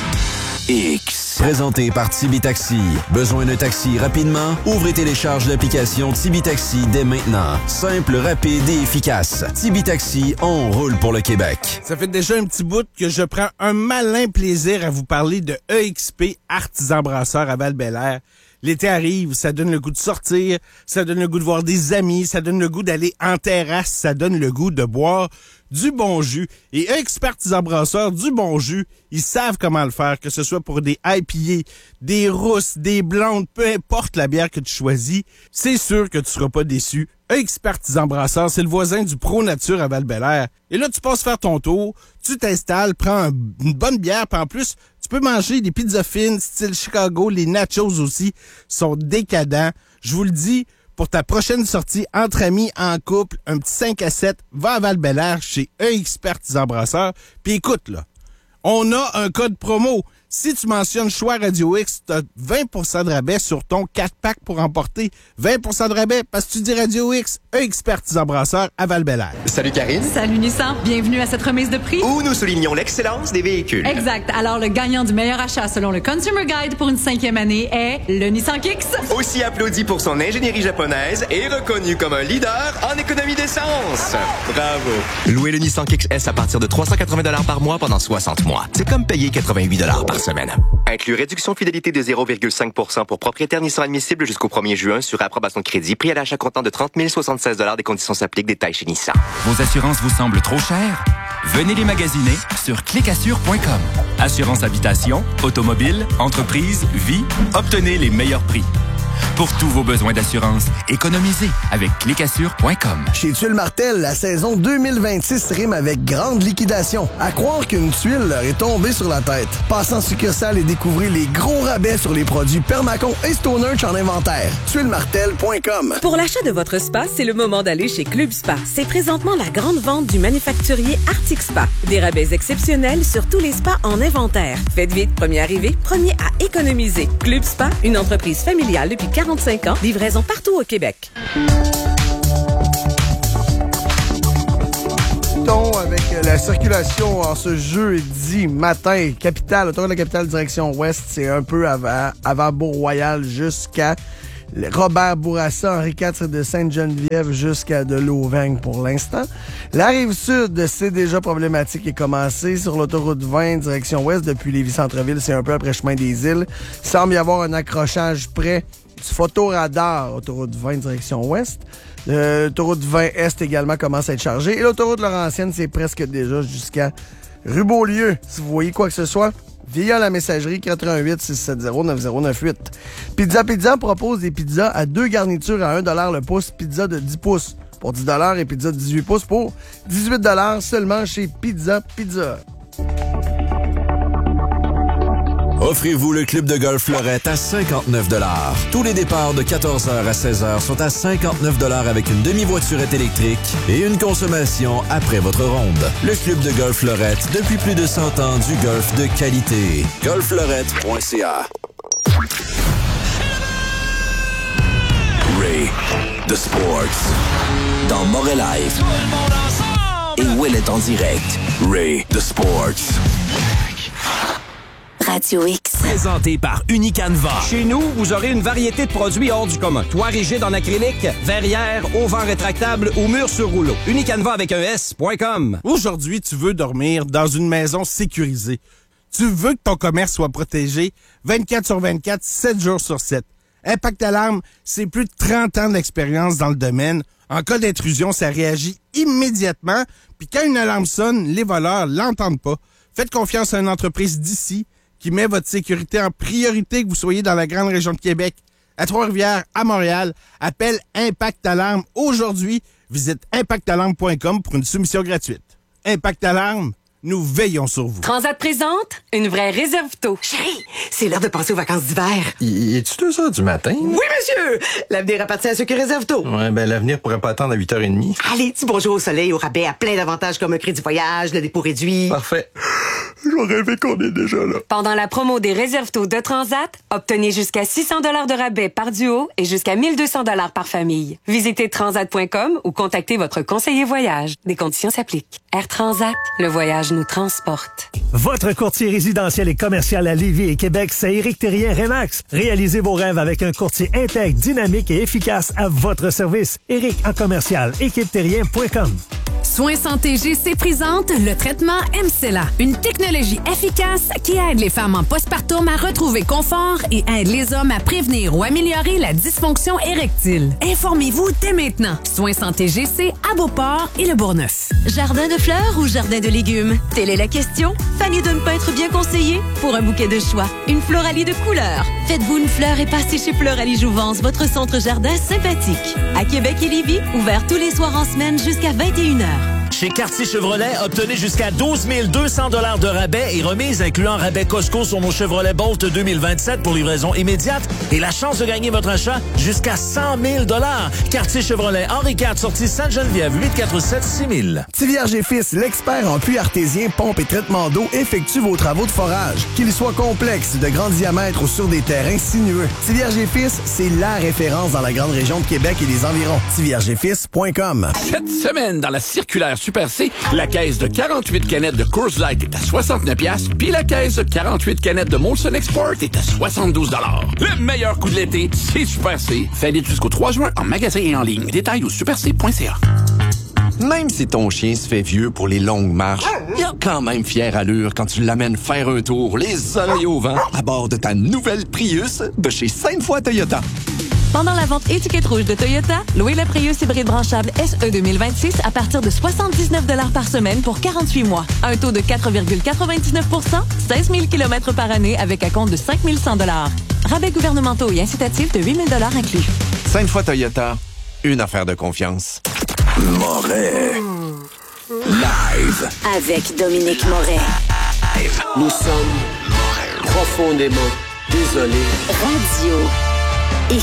X. Présenté par Tibi Taxi. Besoin d'un taxi rapidement? Ouvrez et télécharge l'application Tibi Taxi dès maintenant. Simple, rapide et efficace. Tibi Taxi, on roule pour le Québec. Ça fait déjà un petit bout que je prends un malin plaisir à vous parler de E X P Artisan Brasseur à Val-Bélair. L'été arrive, ça donne le goût de sortir, ça donne le goût de voir des amis, ça donne le goût d'aller en terrasse, ça donne le goût de boire du bon jus. Et E X P Artisan Brasseur, du bon jus, ils savent comment le faire, que ce soit pour des I P A, des rousses, des blondes, peu importe la bière que tu choisis, c'est sûr que tu seras pas déçu. E X P Artisan Brasseur, c'est le voisin du Pro Nature à Val-Bélair. Et là, tu passes faire ton tour, tu t'installes, prends un, une bonne bière, puis en plus, tu peux manger des pizzas fines, style Chicago, les nachos aussi sont décadents. Je vous le dis, pour ta prochaine sortie entre amis, en couple, un petit cinq à sept, va à Val-Bélair chez E X P Artisan Brasseur. Puis écoute, là, on a un code promo. Si tu mentionnes Choix Radio X, tu as vingt pour cent de rabais sur ton quatre pack pour emporter. vingt pour cent de rabais parce que tu dis Radio X, E X P Artisan Brasseur à Val-Bélair. Salut Karine. Salut Nissan. Bienvenue à cette remise de prix. Où nous soulignons l'excellence des véhicules. Exact. Alors, le gagnant du meilleur achat selon le Consumer Guide pour une cinquième année est le Nissan Kicks. Aussi applaudi pour son ingénierie japonaise et reconnu comme un leader en économie d'essence. Bravo. Louez le Nissan Kicks S à partir de trois cent quatre-vingts dollars par mois pendant soixante mois. C'est comme payer quatre-vingt-huit dollars par semaine. Inclus réduction fidélité de zéro virgule cinq pour cent pour propriétaires Nissan admissible jusqu'au premier juin sur approbation de crédit. Prix à l'achat comptant de trente mille soixante-seize dollars. Des conditions s'appliquent. Détails chez Nissan. Vos assurances vous semblent trop chères? Venez les magasiner sur clic assure point com. Assurance habitation, automobile, entreprise, vie, obtenez les meilleurs prix. Pour tous vos besoins d'assurance, économisez avec clic assure point com. Chez Tuile Martel, la saison deux mille vingt-six rime avec grande liquidation. À croire qu'une tuile leur est tombée sur la tête. Passez en succursale et découvrez les gros rabais sur les produits Permacon et Stonehenge en inventaire. tuile martel point com. Pour l'achat de votre spa, c'est le moment d'aller chez Club Spa. C'est présentement la grande vente du manufacturier Arctic Spa. Des rabais exceptionnels sur tous les spas en inventaire. Faites vite, premier arrivé, premier à économiser. Club Spa, une entreprise familiale depuis quarante-cinq ans, livraison partout au Québec. Avec la la circulation en ce jeudi matin, capitale, autour de la capitale, direction ouest, c'est un peu avant, avant Beau-Royal jusqu'à Robert Bourassa, Henri quatre de Sainte-Geneviève jusqu'à de Lauvergne pour l'instant. La Rive-Sud, c'est déjà problématique et commencé sur l'autoroute vingt, direction ouest, depuis Lévis-Centreville, c'est un peu après Chemin des Îles. Il semble y avoir un accrochage près du photoradar, autoroute vingt, direction ouest. Euh, l'autoroute vingt Est également commence à être chargée. Et l'autoroute Laurentienne, c'est presque déjà jusqu'à Rue-Beaulieu. Si vous voyez quoi que ce soit, via la messagerie quatre un huit, six sept zéro, neuf zéro neuf huit. Pizza Pizza propose des pizzas à deux garnitures à un dollar le pouce, pizza de dix pouces pour dix dollars et pizza de dix-huit pouces pour dix-huit dollars seulement chez Pizza Pizza. Offrez-vous le club de golf Fleurette à cinquante-neuf dollars. Tous les départs de quatorze heures à seize heures sont à cinquante-neuf dollars avec une demi-voiturette électrique et une consommation après votre ronde. Le club de golf Fleurette, depuis plus de cent ans, du golf de qualité. golf fleurette point c a. Ray, The Sports. Dans Moret Live. Et Will est en direct. Ray, The Sports. Radio X. Présenté par Unicanva. Chez nous, vous aurez une variété de produits hors du commun. Toit rigide en acrylique, verrière, auvent rétractable ou mur sur rouleau. Unicanva avec un S point com. Aujourd'hui, tu veux dormir dans une maison sécurisée. Tu veux que ton commerce soit protégé vingt-quatre sur vingt-quatre, sept jours sur sept. Impact Alarme, c'est plus de trente ans d'expérience dans le domaine. En cas d'intrusion, ça réagit immédiatement. Puis quand une alarme sonne, les voleurs l'entendent pas. Faites confiance à une entreprise d'ici qui met votre sécurité en priorité, que vous soyez dans la grande région de Québec, à Trois-Rivières, à Montréal. Appelle Impact Alarme aujourd'hui. Visite impact alarme point com pour une soumission gratuite. Impact Alarme, nous veillons sur vous. Transat présente une vraie réserve tôt. Chérie, c'est l'heure de penser aux vacances d'hiver. Y est-tu deux heures du matin? Oui, monsieur! L'avenir appartient à ceux qui réservent tôt. Ouais, ben l'avenir pourrait pas attendre à huit heures trente. Allez, dis bonjour au soleil, au rabais, à plein d'avantages comme un crédit voyage, le dépôt réduit. Parfait. J'aurais rêvé qu'on est déjà là. Pendant la promo des réserves tôt de Transat, obtenez jusqu'à six cents dollars de rabais par duo et jusqu'à mille deux cents dollars par famille. Visitez transat point com ou contactez votre conseiller voyage. Des conditions s'appliquent. Air Transat, le voyage nous transporte. Votre courtier résidentiel et commercial à Lévis et Québec, c'est Éric Thérien Remax. Réalisez vos rêves avec un courtier intègre, dynamique et efficace à votre service. Éric en commercial, équipe terrien point com. Soins Santé G C présente le traitement M C E L A, une technologie efficace qui aide les femmes en postpartum à retrouver confort et aide les hommes à prévenir ou améliorer la dysfonction érectile. Informez-vous dès maintenant. Soins Santé G C à Beauport et le Bourgneuf. Jardin de fleurs ou jardin de légumes? Telle est la question. Fanny de ne pas être bien conseillée? Pour un bouquet de choix, une Floralie de couleurs. Faites-vous une fleur et passez chez Floralie Jouvence, votre centre jardin sympathique. À Québec et Lévis, ouvert tous les soirs en semaine jusqu'à vingt et une heures. Chez Cartier Chevrolet, obtenez jusqu'à douze mille deux cents dollars de rabais et remise incluant rabais Costco sur nos Chevrolet Bolt deux mille vingt-sept pour livraison immédiate et la chance de gagner votre achat jusqu'à cent mille dollars. Cartier Chevrolet, Henri quatre, sortie Sainte-Geneviève, huit quatre sept six mille. Tivierge et Fils, l'expert en puits artésien, pompe et traitement d'eau, effectue vos travaux de forage. Qu'ils soient complexes, de grand diamètre ou sur des terrains sinueux. Tivierge et Fils, c'est la référence dans la grande région de Québec et les environs. tivierge et fils point com. Cette semaine, dans la circulaire Super C, la caisse de quarante-huit canettes de Coors Light est à soixante-neuf piastres, puis la caisse de quarante-huit canettes de Molson Export est à soixante-douze dollars. Le meilleur coup de l'été, c'est Super C. Valide jusqu'au trois juin en magasin et en ligne. Détails au super c point c a. Même si ton chien se fait vieux pour les longues marches, il a quand même fière allure quand tu l'amènes faire un tour, les oreilles au vent, à bord de ta nouvelle Prius de chez Sainte-Foy Toyota. Pendant la vente étiquette rouge de Toyota, louez le Prius hybride branchable S E deux mille vingt-six à partir de soixante-dix-neuf dollars par semaine pour quarante-huit mois. Un taux de quatre virgule quatre-vingt-dix-neuf pour cent, seize mille kilomètres par année avec un compte de cinq mille cent dollars. Rabais gouvernementaux et incitatifs de huit mille dollars inclus. Sainte-Foy Toyota, une affaire de confiance. Moret. Live. Avec Dominique Moret. Nous sommes profondément désolés. Radio X.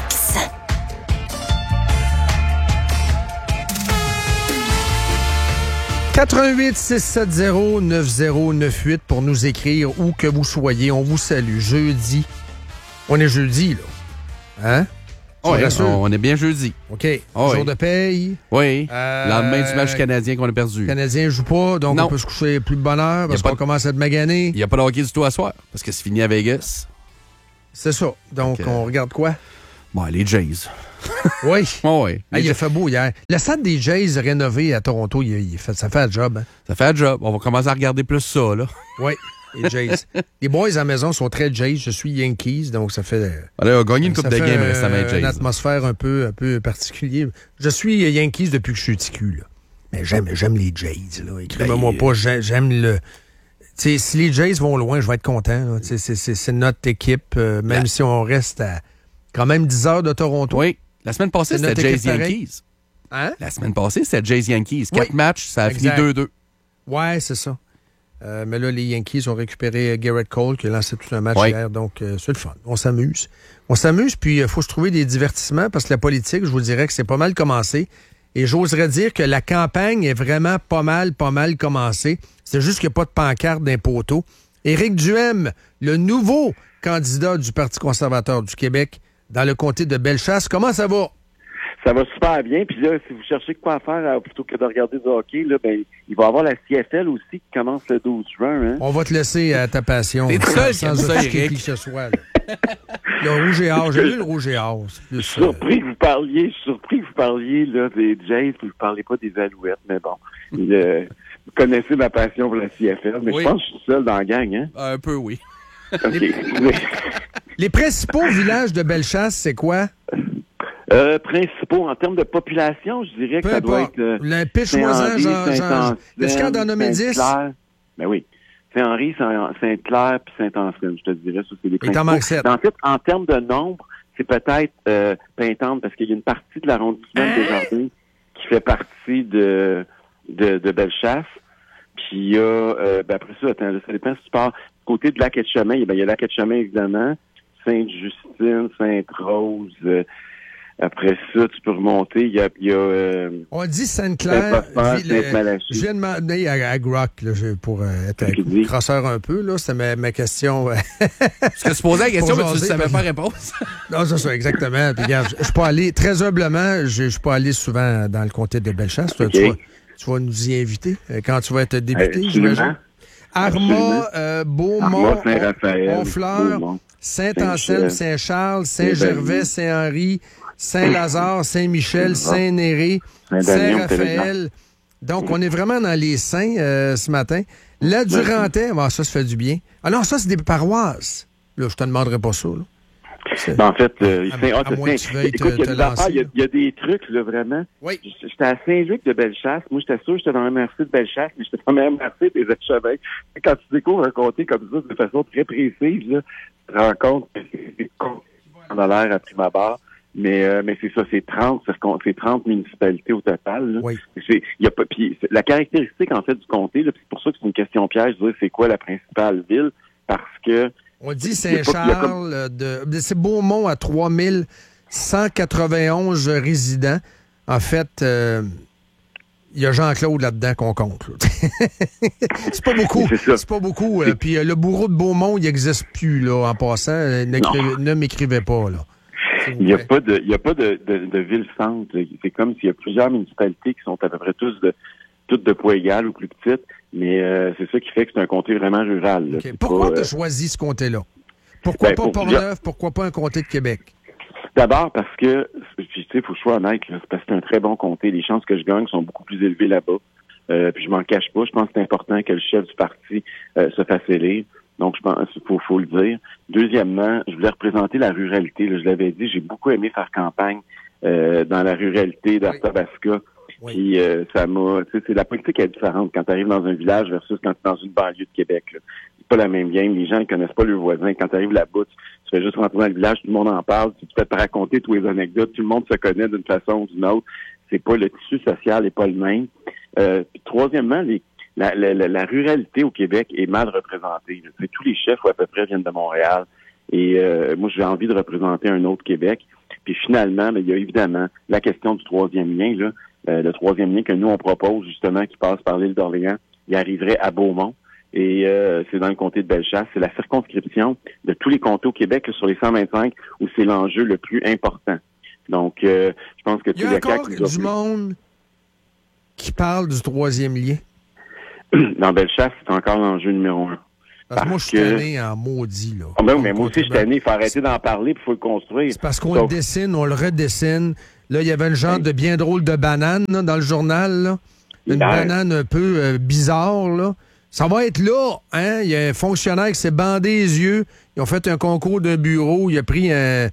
quatre un huit, six sept zéro, neuf zéro neuf huit pour nous écrire où que vous soyez. On vous salue. Jeudi. On est jeudi, là. Hein? Oui, on est bien jeudi. OK. Oh, jour oui. de paye. Oui. Euh, Lendemain du match canadien qu'on a perdu. Le Canadien ne joue pas, donc non. on peut se coucher plus de bonne heure parce qu'on de... commence à être magané. Il n'y a pas de hockey du tout à soir parce que c'est fini à Vegas. C'est ça. Donc, okay. on regarde quoi? Bon, les Jays. Oui. Oh, oui. Ah, il a fait beau hier. Le stade des Jays rénové à Toronto, il, il fait, ça fait un job. Hein? Ça fait un job. On va commencer à regarder plus ça, là. Oui. Les Jays. Les boys à la maison sont très Jays. Je suis Yankees, donc ça fait... Allez, on a gagné une coupe de game récemment, Jays. Une atmosphère un peu, un peu particulière. Je suis Yankees depuis que je suis ticu, là. Mais j'aime, j'aime les Jays, là. Écrivez-moi pas, j'aime le... T'sais, si les Jays vont loin, je vais être content. C'est, c'est, c'est notre équipe, euh, même la... si on reste à quand même dix heures de Toronto. Oui. La semaine passée, c'était Jays Yankees. Hein? La semaine passée, c'était Jays Yankees. Quatre oui. matchs, ça a exact. fini deux deux. Ouais, c'est ça. Euh, mais là, les Yankees ont récupéré Garrett Cole qui a lancé tout un match oui. hier, donc euh, c'est le fun. On s'amuse. On s'amuse, puis il euh, faut se trouver des divertissements parce que la politique, je vous dirais que c'est pas mal commencé. Et j'oserais dire que la campagne est vraiment pas mal, pas mal commencée. C'est juste qu'il n'y a pas de pancarte d'un poteau. Éric Duhaime, le nouveau candidat du Parti conservateur du Québec dans le comté de Bellechasse, comment ça va? Ça va super bien. Puis là, si vous cherchez quoi faire euh, plutôt que de regarder du hockey, là, ben, il va y avoir la C F L aussi qui commence le douze juin. Hein? On va te laisser à ta passion. T'es seul sans offusquer qui que ce soit. Là. Le rouge et or. J'ai lu le rouge et or. Je suis surpris que vous parliez, je suis surpris que vous parliez là, des Jays, puis vous ne parlez pas des Alouettes, mais bon. Le, vous connaissez ma passion pour la C F L, mais oui. Je pense que je suis seul dans la gang. Hein? Un peu, oui. Okay. Les... Les principaux villages de Bellechasse, c'est quoi? Euh, principaux, en termes de population, je dirais que Peu ça doit être... Euh, le Pichemoisin, genre... Est-ce qu'il y en a nommé dix? Ben oui. Saint-Henri, Sainte-Claire puis Saint-Anselme, je te dirais. Ça, c'est les principaux. Il t'en manque sept. En fait, en termes de nombre, c'est peut-être euh, Pintante, parce qu'il y a une partie de l'arrondissement hein? des Jardins qui fait partie de, de, de Bellechasse. Puis il y a... Euh, ben après ça, attends, ça dépend si tu pars... Côté de Lac-Etchemin, ben, il y a Lac-Etchemin, évidemment. Sainte-Justine, Sainte-Rose... Euh, Après ça, tu peux remonter. Il y a. Il y a euh, On dit Sainte-Claire. Je viens de demander à, à Grock là, pour euh, être un crosseur un peu. Là, c'était ma, ma question. Parce que tu posais la question, mais tu ne savais pas répondre. Non, c'est ça, exactement. Puis, regarde, je ne suis pas allé, très humblement, je ne suis pas allé souvent dans le comté de Bellechasse. Okay. Tu, vas, tu vas nous y inviter quand tu vas être député, euh, j'imagine. Armand, euh, Beaumont, Honfleur, Saint-Anselme, Saint-Charles, Saint-Gervais, Saint-Henri, Saint-Lazare, Saint-Michel, Saint-Néré, Saint-Raphaël. Donc, on est vraiment dans les saints euh, ce matin. La Durantais, ah, ça, ça fait du bien. Ah non, ça, c'est des paroisses. Là, je te demanderai pas ça. Là. Ben, en fait, euh, à, à, à moins que tu veuilles écoute, te, il y a des il y, y a des trucs, là, vraiment. Oui. J'étais à Saint-Luc de Bellechasse. Moi, j'étais sûr que j'étais dans la M R C de Bellechasse, mais j'étais dans la M R C des Échevins. Quand tu découvres un comté comme ça, de façon très précise, là, tu te rends compte que c'est dans l'air à prime abord. Mais, euh, mais c'est ça, c'est trente, c'est trente municipalités au total. Là. Oui. C'est, y a pas, pis, la caractéristique, en fait, du comté, là, c'est pour ça que c'est une question piège, de dire c'est quoi la principale ville, parce que... On dit Saint-Charles, comme... de, c'est Beaumont à trois mille cent quatre-vingt-onze résidents. En fait, il euh, y a Jean-Claude là-dedans qu'on compte. Là. c'est pas beaucoup. C'est, c'est pas beaucoup. Euh, Puis euh, le bourreau de Beaumont, il n'existe plus, là, en passant. Ne m'écrivez pas, là. Il n'y a pas de, il y a pas de, de, de ville-centre. C'est comme s'il y a plusieurs municipalités qui sont à peu près tous de, toutes de poids égal ou plus petites, mais euh, c'est ça qui fait que c'est un comté vraiment rural. Okay. Pourquoi tu as euh... choisi ce comté-là? Pourquoi ben, pas pour Portneuf? Plusieurs... Pourquoi pas un comté de Québec? D'abord parce que, puis tu sais, il faut que je sois honnête, là, c'est parce que c'est un très bon comté. Les chances que je gagne sont beaucoup plus élevées là-bas. Euh, puis je m'en cache pas. Je pense que c'est important que le chef du parti euh, se fasse élire. Donc, je pense qu'il faut, faut le dire. Deuxièmement, je voulais représenter la ruralité. Là, je l'avais dit, j'ai beaucoup aimé faire campagne euh, dans la ruralité d'Arthabasca. Oui. Puis euh, ça m'a... Tu sais, c'est la politique est différente quand tu arrives dans un village versus quand tu es dans une banlieue de Québec. Là. C'est pas la même game. Les gens ne connaissent pas leurs voisins. Quand tu arrives là-bas, tu, tu fais juste rentrer dans le village, tout le monde en parle. Tu, tu peux te raconter tous les anecdotes. Tout le monde se connaît d'une façon ou d'une autre. C'est pas le tissu social n'est pas le même. Euh, puis troisièmement, les La, la, la ruralité au Québec est mal représentée. C'est, tous les chefs, à peu près, viennent de Montréal. Et euh, moi, j'ai envie de représenter un autre Québec. Puis finalement, mais il y a évidemment la question du troisième lien. Là, euh, le troisième lien que nous, on propose, justement, qui passe par l'île d'Orléans, il arriverait à Beaumont. Et euh, c'est dans le comté de Bellechasse. C'est la circonscription de tous les comtés au Québec là, sur les cent vingt-cinq où c'est l'enjeu le plus important. Donc, euh, je pense que... Il y a encore du monde qui parle du troisième lien. Dans Bellechasse, c'est encore l'enjeu numéro un. Parce, parce que moi, je suis tanné en maudit, là. Oh ben, mais moi aussi, je suis tanné. Il faut arrêter d'en parler, puis il faut le construire. C'est parce qu'on Sauf... le dessine, on le redessine. Là, il y avait un genre de bien drôle de banane, là, dans le journal, là. Une ben... banane un peu euh, bizarre, là. Ça va être là, hein? Il y a un fonctionnaire qui s'est bandé les yeux. Ils ont fait un concours d'un bureau. Il a pris un,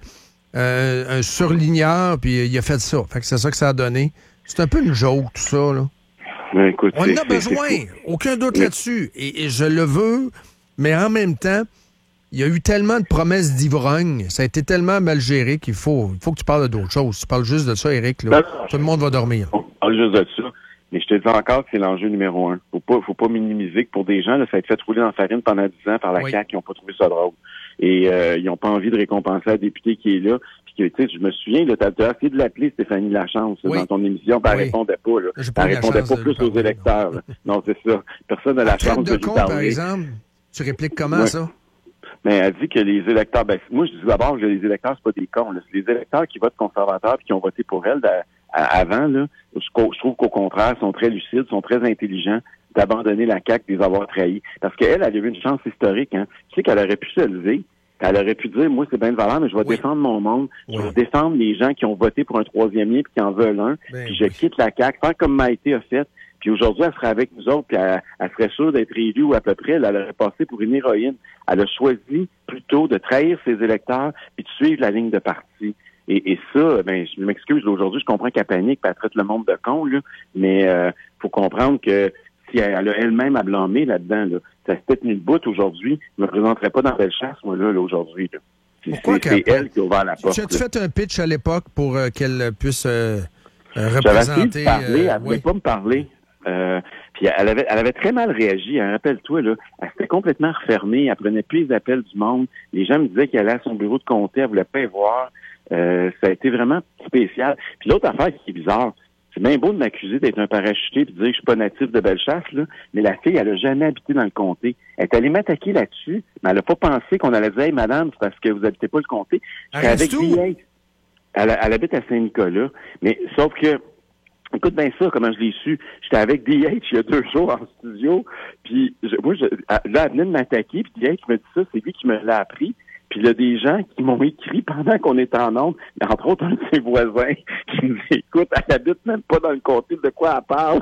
un, un surligneur, puis il a fait ça. Fait que c'est ça que ça a donné. C'est un peu une joke, tout ça, là. Ben, écoute, on en a besoin. Aucun doute mais... là-dessus. Et, et je le veux, mais en même temps, il y a eu tellement de promesses d'ivrogne. Ça a été tellement mal géré qu'il faut, il faut que tu parles d'autres choses. Tu parles juste de ça, Éric. Là. Ben, tout le monde va dormir. On parle juste de ça. Mais je te dis encore que c'est l'enjeu numéro un. Faut pas, faut pas minimiser que pour des gens, là, ça a été fait rouler dans la farine pendant dix ans par la oui. C A Q qui n'ont pas trouvé ça drôle. Et euh, ils n'ont pas envie de récompenser la députée qui est là. Puis que, tu sais, je me souviens, tu as essayé de l'appeler Stéphanie Lachance oui. dans ton émission, puis elle oui. répondait pas. Là. Elle pas répondait pas plus aux électeurs. Là. Non, c'est ça. Personne n'a la chance de, de lui parler. Par exemple, tu répliques comment ouais. ça? Mais elle dit que les électeurs, ben moi je dis d'abord que les électeurs, c'est pas des cons. Là. C'est les électeurs qui votent conservateurs et qui ont voté pour elle à, à, avant. Là, je, je trouve qu'au contraire, sont très lucides, sont très intelligents d'abandonner la C A Q, de les avoir trahis. Parce qu'elle, elle a eu une chance historique. Hein. Tu sais qu'elle aurait pu se lever. Elle aurait pu dire, moi, c'est bien de valeur, mais je vais oui. défendre mon monde. Oui. Je vais défendre les gens qui ont voté pour un troisième lien et qui en veulent un. Ben, puis je oui. quitte la C A Q, faire comme Maïté a fait. Puis aujourd'hui, elle serait avec nous autres, puis elle, elle serait sûre d'être élue ou à peu près. Elle, elle aurait passé pour une héroïne. Elle a choisi plutôt de trahir ses électeurs puis de suivre la ligne de parti. Et, et ça, ben, je m'excuse, aujourd'hui, je comprends qu'elle panique, puis elle traite le monde de con, là, mais euh, faut comprendre que si elle, elle a elle-même à blâmer là-dedans, là, ça s'était tenu le bout aujourd'hui, je me présenterais pas dans Bellechasse, moi, là, là aujourd'hui. Là. Pourquoi c'est, c'est elle qui a ouvert la porte. Tu as fait un pitch à l'époque pour euh, qu'elle puisse euh, euh, représenter... J'avais essayé de parler, euh, elle voulait oui. pas me parler. Euh, puis elle avait, elle avait très mal réagi. Hein, rappelle-toi, là, elle s'était complètement refermée. Elle prenait plus les appels du monde. Les gens me disaient qu'elle allait à son bureau de comté, elle voulait pas y voir. Euh, ça a été vraiment spécial. Puis l'autre affaire qui est bizarre, c'est bien beau de m'accuser d'être un parachuté et de dire que je suis pas natif de Bellechasse, là, mais la fille, elle a jamais habité dans le comté. Elle est allée m'attaquer là-dessus, mais elle a pas pensé qu'on allait dire, hey, madame, c'est parce que vous habitez pas le comté. J'étais avec D H. Elle, elle habite à Saint-Nicolas. Mais sauf que écoute bien ça, comment je l'ai su. J'étais avec D H il y a deux jours en studio, puis je, moi, je, là, elle venait de m'attaquer, puis D H me dit ça, c'est lui qui me l'a appris. Puis il y a des gens qui m'ont écrit pendant qu'on était en ondes, entre autres un de ses voisins, qui me dit, écoute, elle habite même pas dans le comté, de quoi elle parle?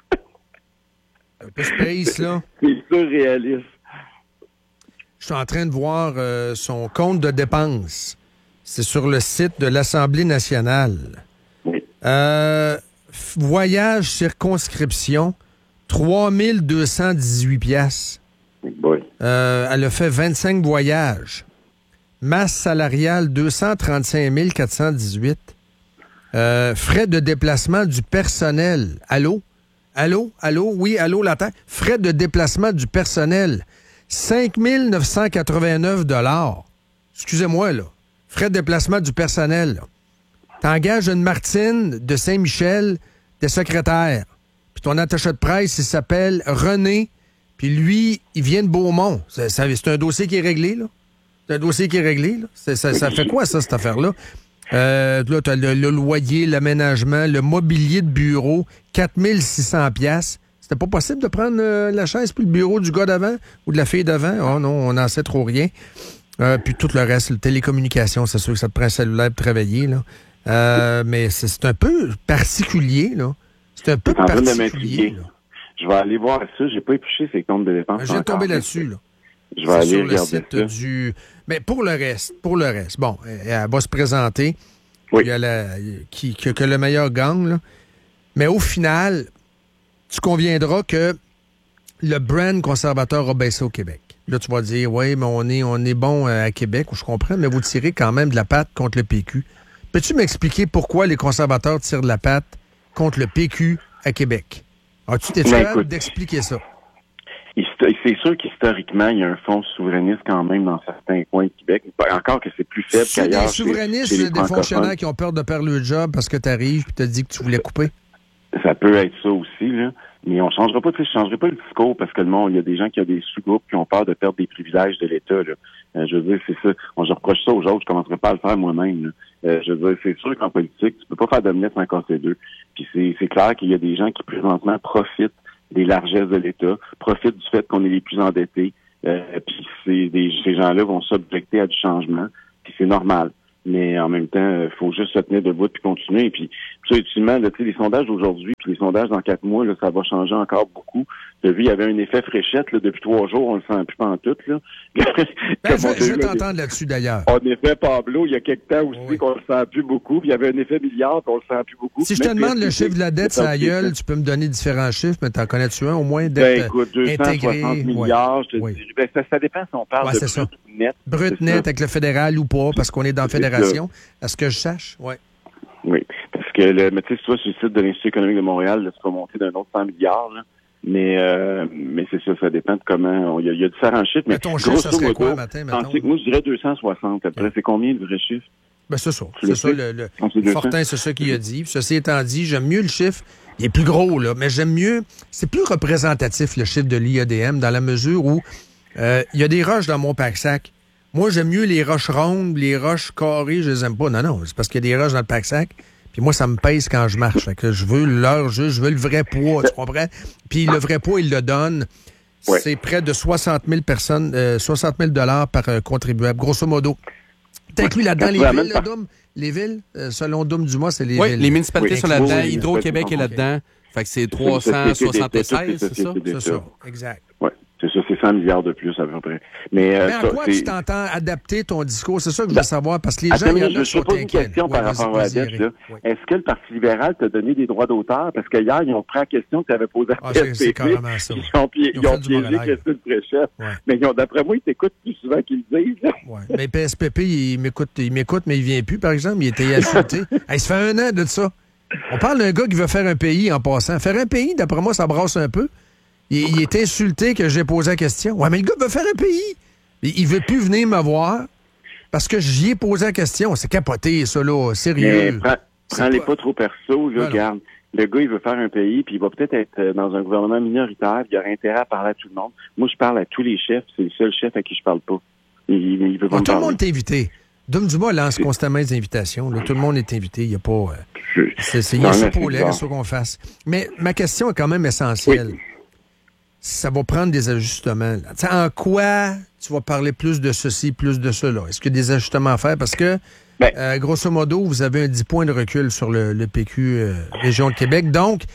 Un peu space, là. C'est surréaliste. Je suis en train de voir euh, son compte de dépenses. C'est sur le site de l'Assemblée nationale. Oui. Euh... Voyage circonscription, trois mille deux cent dix-huit piastres. Oui. Euh, elle a fait vingt-cinq voyages. Masse salariale, deux cent trente-cinq mille quatre cent dix-huit. Euh, frais de déplacement du personnel. Allô? Allô? Allô? Oui, allô, la terre? Frais de déplacement du personnel, cinq mille neuf cent quatre-vingt-neuf dollars. Excusez-moi, là. Frais de déplacement du personnel, là. T'engages une Martine de Saint-Michel, t'es secrétaire. Puis ton attaché de presse, il s'appelle René. Puis lui, il vient de Beaumont. C'est, c'est un dossier qui est réglé, là. C'est un dossier qui est réglé, là. C'est, ça, ça fait quoi, ça, cette affaire-là? Euh, là, t'as le, le loyer, l'aménagement, le mobilier de bureau, quatre mille six cents piastres. C'était pas possible de prendre euh, la chaise puis le bureau du gars d'avant ou de la fille d'avant? Oh non, on n'en sait trop rien. Euh, puis tout le reste, le télécommunication, c'est sûr que ça te prend un cellulaire pour travailler, là. Euh, mais c'est, c'est un peu particulier, là. C'est un peu particulier, là. Je vais aller voir ça. J'ai pas épluché ces comptes de dépenses. J'ai tombé là-dessus, là. Je vais aller sur regarder le site ça. Du... Mais pour le reste, pour le reste, bon, elle va se présenter. Oui. Il y a la... qui, que, que le meilleur gagne, là. Mais au final, tu conviendras que le brand conservateur a baissé au Québec. Là, tu vas dire, oui, mais on est, on est bon à Québec, je comprends, mais vous tirez quand même de la patte contre le P Q. Peux-tu m'expliquer pourquoi les conservateurs tirent de la patte contre le P Q à Québec? As-tu été capable d'expliquer ça? C'est sûr qu'historiquement, il y a un fonds souverainiste quand même dans certains coins de Québec. Encore que c'est plus faible c'est qu'ailleurs. Des souverainistes, chez, chez les des fonctionnaires qui ont peur de perdre le job parce que tu arrives et tu te dis que tu voulais couper? Ça peut être ça aussi, là. Mais on changera pas, tu sais, je changerai pas le discours parce que le monde, il y a des gens qui ont des sous-groupes qui ont peur de perdre des privilèges de l'État, là. Euh, je veux dire, c'est ça. On, je reproche ça aux autres, je commencerai pas à le faire moi-même, là. Euh, je veux dire, c'est sûr qu'en politique, tu peux pas faire d'omelette sans casser deux. Puis c'est, c'est clair qu'il y a des gens qui, présentement, profitent des largesses de l'État, profitent du fait qu'on est les plus endettés, euh, puis c'est des, ces gens-là vont s'objecter à du changement, puis c'est normal. Mais en même temps, il faut juste se tenir debout puis continuer. Puis ça, utilement, là, tu sais, les sondages d'aujourd'hui puis les sondages dans quatre mois, là, ça va changer encore beaucoup. Tu as vu, il y avait un effet fréchette là, depuis trois jours, on le sent plus pantoute. Là. Ben, je, je veux t'entendre là-dessus d'ailleurs. En effet, Pablo, il y a quelque temps aussi oui. qu'on le sent plus beaucoup. Puis il y avait un effet milliard, puis on le sent plus beaucoup. Si je te demande le chiffre de la dette, ça gueule, tu peux me donner différents chiffres, mais t'en connais-tu un au moins d'être ben, écoute, deux cent soixante intégré? milliards, ouais. je te oui. dis. Ben, ça, ça dépend si on parle ouais, de brut ça. net. Brut net ça. Avec le fédéral ou pas, parce qu'on est dans la fédération. À ce que je sache, oui. Oui, parce que, le, mais tu sais, sur le site de l'Institut économique de Montréal, là, ça va monter d'un autre cent milliards, là. Mais, euh, mais c'est ça, ça dépend de comment. Il y, y a différents chiffres. Mais, mais ton chiffre, ça serait modo, quoi, matin, mettons? Moi, je dirais deux cent soixante. Après, ouais. C'est combien de vrais chiffres? Ben, c'est ça. C'est ça, le, le, le Fortin, c'est ça qu'il a dit. Puis, ceci étant dit, j'aime mieux le chiffre. Il est plus gros, là, mais j'aime mieux. C'est plus représentatif, le chiffre de l'I A D M, dans la mesure où euh, il y a des roches dans mon pack-sac. Moi, j'aime mieux les roches rondes, les roches carrées, je les aime pas. Non, non, c'est parce qu'il y a des roches dans le pack-sac. Puis moi, ça me pèse quand je marche. Fait que je veux l'heure juste, je veux le vrai poids, tu comprends? Puis le vrai poids, il le donne. Ouais. C'est près de soixante mille personnes, euh, soixante mille dollars par euh, contribuable, grosso modo. T'inclus ouais. là-dedans les villes, là, Doom? Les villes, euh, selon Doom Dumas, c'est les oui, villes. les municipalités oui, sont là-dedans. Oui, Hydro-Québec est là-dedans. Fait que c'est trois cent soixante-seize, c'est ça? C'est ça, exact. Oui. C'est ça, c'est cent milliards de plus à peu près. Mais, euh, Mais en ça, quoi c'est... tu t'entends adapter ton discours? C'est ça que je veux ben, savoir, parce que les gens... Attends, il y en a je te pose une question par rapport à la dette. Oui. Est-ce que le Parti libéral t'a donné des droits d'auteur? Parce qu'hier, ils ont pris la question que tu avais posée à ah, c'est, c'est carrément ça. Ils ont, pi- ils ont piégé Christine Fréchette. Ouais. Mais ils ont, d'après moi, ils t'écoutent plus souvent qu'ils le disent. Ouais. Mais P S P P, il m'écoute, il m'écoute, mais il vient plus, par exemple. Il était insulté. Hey, ça fait un an de ça. On parle d'un gars qui veut faire un pays en passant. Faire un pays, d'après moi, ça brasse un peu. Il, il est insulté que j'ai posé la question. Ouais, mais le gars veut faire un pays. Il, il veut plus venir me voir parce que j'y ai posé la question. C'est capoté, ça, là. Sérieux. Prends, prends-les pas... pas trop perso, là. Regarde. Le gars, il veut faire un pays, puis il va peut-être être dans un gouvernement minoritaire, puis il aura intérêt à parler à tout le monde. Moi, je parle à tous les chefs. C'est le seul chef à qui je parle pas. Il, il veut pas bon, me tout parler. le monde est invité. Dom Dumas lance c'est... constamment des invitations. Là. Tout le monde est invité. Il n'y a pas... Euh... Je... C'est, c'est, il y a ça pour l'air, c'est qu'on fasse. Mais ma question est quand même essentielle. Oui. Ça va prendre des ajustements. Là. En quoi tu vas parler plus de ceci, plus de cela? Est-ce qu'il y a des ajustements à faire? Parce que, ben, euh, grosso modo, vous avez un dix points de recul sur le, le P Q euh, Région de Québec. Donc,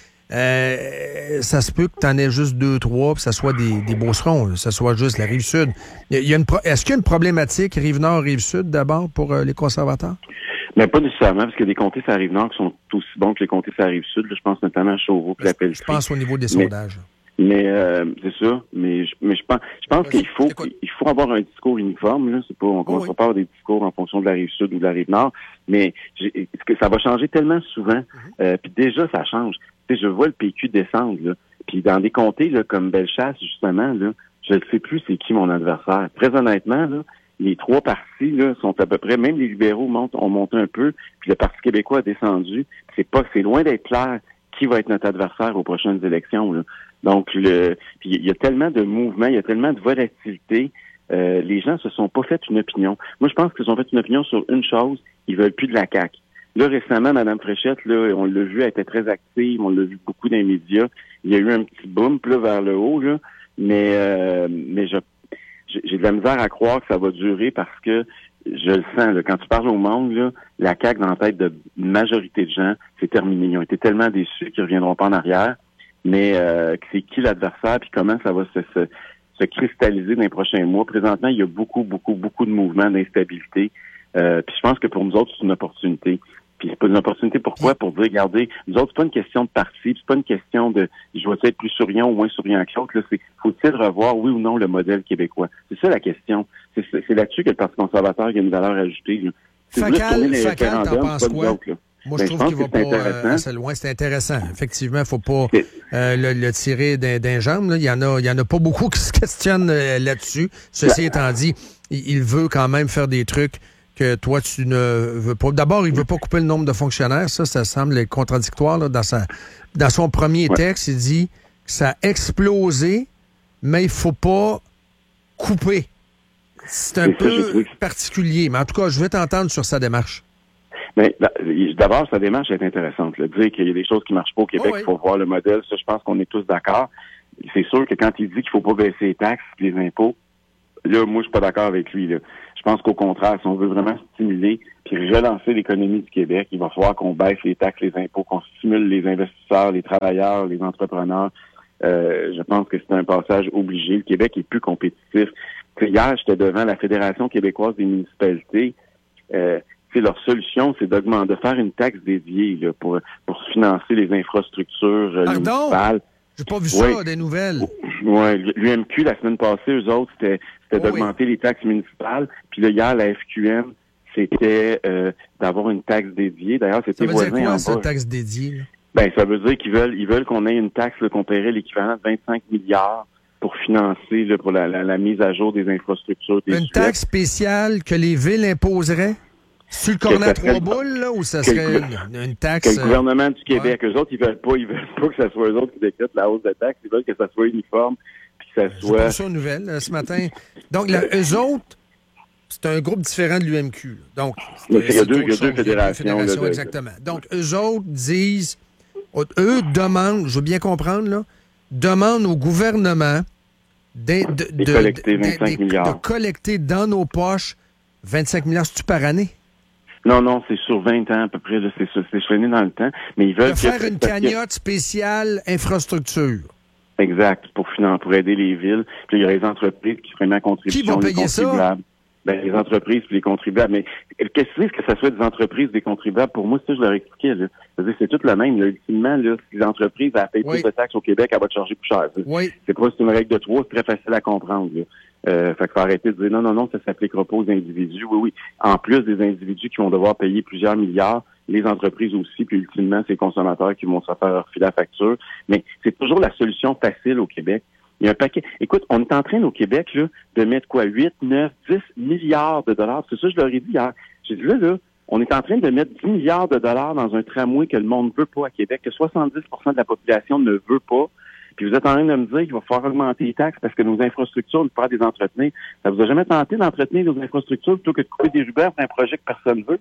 euh, ça se peut que tu en aies juste deux, trois, puis ça soit des, des beaucerons, ça soit juste la Rive-Sud. Il y a une pro- Est-ce qu'il y a une problématique Rive-Nord, Rive-Sud, d'abord, pour euh, les conservateurs? Mais pas nécessairement, parce qu'il y a des comtés sur la Rive-Nord qui sont aussi bons que les comtés sur la Rive-Sud. Là, je pense notamment à Chauveau et la Pelletrie. Je pense au niveau des sondages. Mais... Mais euh, c'est ça. Mais je, mais je pense, je pense qu'il faut, il faut avoir un discours uniforme. Là, c'est pas, on ne commencera pas à avoir des discours en fonction de la rive sud ou de la rive nord. Mais j'ai, que ça va changer tellement souvent. Mm-hmm. Euh, puis déjà, ça change. Tu sais, je vois le P Q descendre. Là. Puis dans des comtés là, comme Bellechasse, justement, là, je ne sais plus c'est qui mon adversaire. Très honnêtement, là, les trois partis là sont à peu près. Même les libéraux montent, ont monté un peu. Puis le Parti québécois a descendu. C'est pas, c'est loin d'être clair qui va être notre adversaire aux prochaines élections. Là. Donc, le, puis il y a tellement de mouvements, il y a tellement de volatilité. Euh, les gens se sont pas fait une opinion. Moi, je pense qu'ils ont fait une opinion sur une chose. Ils veulent plus de la C A Q. Là, récemment, Mme Fréchette, là, on l'a vu, elle était très active. On l'a vu beaucoup dans les médias. Il y a eu un petit boom, là, vers le haut, là. Mais, euh, mais je, j'ai de la misère à croire que ça va durer parce que je le sens, là, quand tu parles au monde, là, la C A Q dans la tête de majorité de gens, c'est terminé. Ils ont été tellement déçus qu'ils reviendront pas en arrière. Mais euh, c'est qui l'adversaire puis comment ça va se, se, se cristalliser dans les prochains mois. Présentement, il y a beaucoup, beaucoup, beaucoup de mouvements d'instabilité. Euh, puis je pense que pour nous autres, c'est une opportunité. Puis c'est pas une opportunité pourquoi? Pour dire, regardez, nous autres, c'est pas une question de parti, c'est pas une question de je dois être plus souriant ou moins souriant que l'autre. Là, c'est faut-il revoir, oui ou non, le modèle québécois? C'est ça la question. C'est, c'est, c'est là-dessus que le Parti conservateur a une valeur ajoutée. Là. C'est Facal, Facal, t'en penses quoi? Autres, Moi, je ben, trouve je qu'il va pas euh, assez loin. C'est intéressant. Effectivement, il ne faut pas euh, le, le tirer d'un, d'un jambe. Là. Il y en a, il y en a pas beaucoup qui se questionnent euh, là-dessus. Ceci ben, étant dit, il, il veut quand même faire des trucs que toi, tu ne veux pas. D'abord, il veut pas couper le nombre de fonctionnaires. Ça, ça semble être contradictoire. Là, dans, sa, dans son premier ouais. texte, il dit ça a explosé, mais il faut pas couper. C'est un C'est peu ça, je- particulier, mais en tout cas, je vais t'entendre sur sa démarche. Mais d'abord, sa démarche est intéressante. Là. Dire qu'il y a des choses qui marchent pas au Québec, il Oh oui. faut voir le modèle. Ça, je pense qu'on est tous d'accord. C'est sûr que quand il dit qu'il faut pas baisser les taxes, les impôts, là, moi, je suis pas d'accord avec lui. Là. Je pense qu'au contraire, si on veut vraiment stimuler puis relancer l'économie du Québec, il va falloir qu'on baisse les taxes, les impôts, qu'on stimule les investisseurs, les travailleurs, les entrepreneurs. Euh, je pense que c'est un passage obligé. Le Québec est plus compétitif. T'sais, hier, j'étais devant la Fédération québécoise des municipalités. Euh, t'sais, leur solution, c'est d'augmenter, de faire une taxe dédiée là, pour, pour financer les infrastructures euh, Pardon? municipales. J'ai pas vu Oui. ça, des nouvelles. Oui, l'U M Q, la semaine passée, eux autres, c'était, c'était Oh d'augmenter les taxes municipales. Puis là, hier, la F Q M, c'était euh, d'avoir une taxe dédiée. D'ailleurs, Ça c'était veut voisin dire quoi, en ça, bas. taxe dédiée? là? Ben, ça veut dire qu'ils veulent, ils veulent qu'on ait une taxe là, qu'on paierait l'équivalent de vingt-cinq milliards pour financer là, pour la, la, la mise à jour des infrastructures. Des Une suites. taxe spéciale que les villes imposeraient? Sur le cornet à ça serait trois le- boules, là, ou ça que le serait gouver- une, une taxe... Que le euh, gouvernement du Québec, eux autres, ils veulent pas, ils veulent pas que ça soit eux autres qui décrètent la hausse de taxes, ils veulent que ça soit uniforme, puis que ça J'ai soit... pas vu ça aux nouvelles euh, ce matin. Donc, là, eux autres, c'est un groupe différent de l'U M Q. là. Donc, c'est- Mais il y a c'est deux- autre il y a deux chose. fédérations, là, de- exactement. Donc, eux autres disent, eux demandent, je veux bien comprendre, là, demandent au gouvernement de, de, De collecter vingt-cinq milliards. de collecter dans nos poches vingt-cinq milliards, c'est-tu par année? Non, non, c'est sur vingt ans à peu près, là, c'est, c'est échelonné dans le temps, mais ils veulent... De que- faire une parce que- cagnotte spéciale infrastructure. Exact, pour financer, pour aider les villes. Puis il y a les entreprises qui feraient ma contribution. Qui va les payer ça? contribuables. Ben, les entreprises puis les contribuables. Mais qu'est-ce que c'est que ça soit des entreprises, des contribuables? Pour moi, c'est ça, je leur expliquais, là. C'est-à-dire, c'est tout le même, là. Ultimement, là, si les entreprises, elles payent Oui. plus de taxes au Québec, elle va te charger plus cher. ça. Oui. C'est pas, c'est une règle de trois, c'est très facile à comprendre, là. Euh, fait qu'il faut arrêter de dire non, non, non, ça s'appliquera pas aux individus. Oui, oui. En plus des individus qui vont devoir payer plusieurs milliards, les entreprises aussi, puis ultimement, c'est les consommateurs qui vont se faire refiler la facture. Mais c'est toujours la solution facile au Québec. Il y a un paquet. Écoute, on est en train au Québec là, de mettre quoi, huit, neuf, dix milliards de dollars. C'est ça, je leur ai dit hier. J'ai dit là, là, on est en train de mettre dix milliards de dollars dans un tramway que le monde ne veut pas à Québec, que soixante-dix pour cent de la population ne veut pas. Puis vous êtes en train de me dire qu'il va falloir augmenter les taxes parce que nos infrastructures, nous faire des entretenir. Ça vous a jamais tenté d'entretenir nos infrastructures plutôt que de couper des rubans pour un projet que personne veut?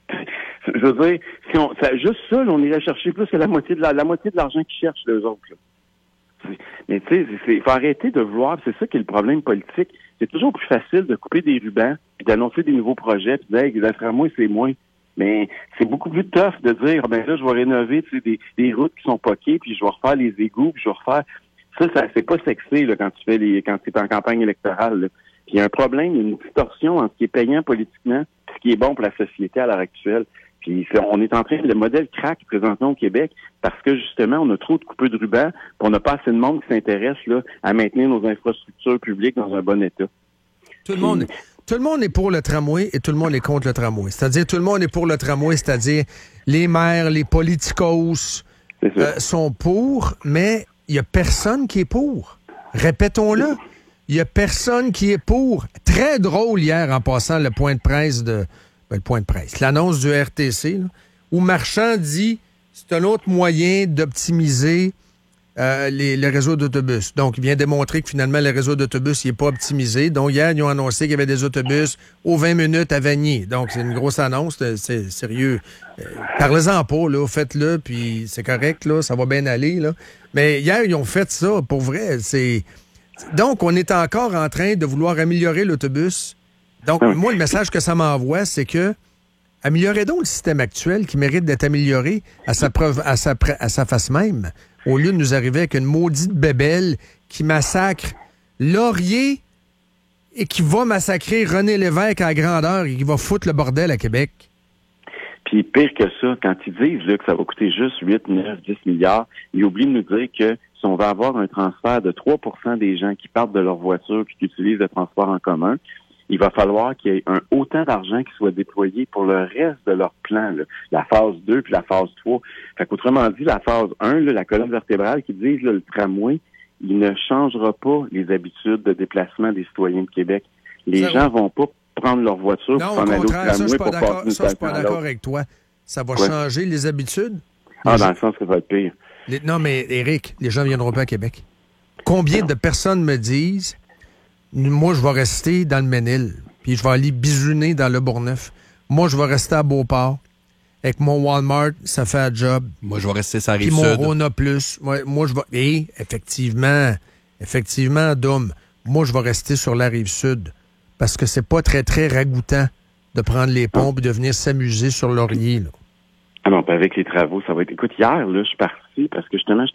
Je veux dire, si on, ça, juste ça, là, on irait chercher plus que la moitié de la, la moitié de l'argent qu'ils cherchent, les autres. Là. Mais tu sais, il faut arrêter de vouloir, c'est ça qui est le problème politique. C'est toujours plus facile de couper des rubans, puis d'annoncer des nouveaux projets, puis de dire, hey, les tramways, c'est moins. Mais c'est beaucoup plus tough de dire, ben là, je vais rénover tu sais, des, des routes qui sont poquées, puis je vais refaire les égouts, puis je vais refaire... Ça, ça c'est pas sexy là, quand tu fais les quand tu es en campagne électorale. Là. Puis il y a un problème, il y a une distorsion entre ce qui est payant politiquement et ce qui est bon pour la société à l'heure actuelle. Puis c'est, on est en train, le modèle craque présentement au Québec parce que justement, on a trop de coupeux de ruban, puis on n'a pas assez de monde qui s'intéresse là, à maintenir nos infrastructures publiques dans un bon état. Tout le monde, tout le monde est pour le tramway et tout le monde est contre le tramway. C'est-à-dire, tout le monde est pour le tramway, c'est-à-dire les maires, les politicos euh, sont pour, mais il n'y a personne qui est pour. Répétons-le. Il n'y a personne qui est pour. Très drôle hier en passant le point de presse de... Ben, le point de presse. L'annonce du R T C, là, où Marchand dit c'est un autre moyen d'optimiser euh, les, le réseau d'autobus. Donc, il vient démontrer que finalement, le réseau d'autobus n'est pas optimisé. Donc, hier, ils ont annoncé qu'il y avait des autobus aux vingt minutes à Vanier. Donc, c'est une grosse annonce. C'est sérieux. Euh, parlez-en pas, là. Faites-le, puis c'est correct, là. Ça va bien aller, là. Mais hier, ils ont fait ça. Pour vrai, c'est... Donc, on est encore en train de vouloir améliorer l'autobus. Donc, moi, le message que ça m'envoie, c'est que améliorez donc le système actuel qui mérite d'être amélioré à sa preuve, à sa, à sa face même, au lieu de nous arriver avec une maudite bébelle qui massacre Laurier et qui va massacrer René Lévesque à grandeur et qui va foutre le bordel à Québec. Puis pire que ça, quand ils disent là, que ça va coûter juste huit, neuf, dix milliards, ils oublient de nous dire que si on va avoir un transfert de trois pour cent des gens qui partent de leur voiture puis qui utilisent le transport en commun, il va falloir qu'il y ait un autant d'argent qui soit déployé pour le reste de leur plan, là, la phase deux puis la phase trois. Fait qu'autrement dit, la phase un, là, la colonne vertébrale qui dit là, le tramway, il ne changera pas les habitudes de déplacement des citoyens de Québec. Les Ça gens va. vont pas prendre leur voiture Non, pour au s'en aller au contraire, ça, je tramway suis pour pas d'accord, passer une ça, je suis station pas à d'accord l'autre. avec toi. Ça va Ouais. changer les habitudes? Ah, Les dans gens- le sens que ça va être pire. Les, non, mais Éric, les gens ne viendront pas à Québec. Combien non. de personnes me disent, moi, je vais rester dans le Ménil, puis je vais aller bisouner dans le Bourgneuf. Moi, je vais rester à Beauport. Avec mon Walmart, ça fait un job. Moi, je vais rester sur la Rive-Sud. Puis mon Rona Plus. Moi, moi, je vais... Et, effectivement, effectivement, Dom, moi, je vais rester sur la Rive-Sud parce que c'est pas très, très ragoûtant de prendre les pompes et de venir s'amuser sur Laurier, là. Ah non, puis avec les travaux, ça va être... Écoute, hier, là, je suis parti parce que justement,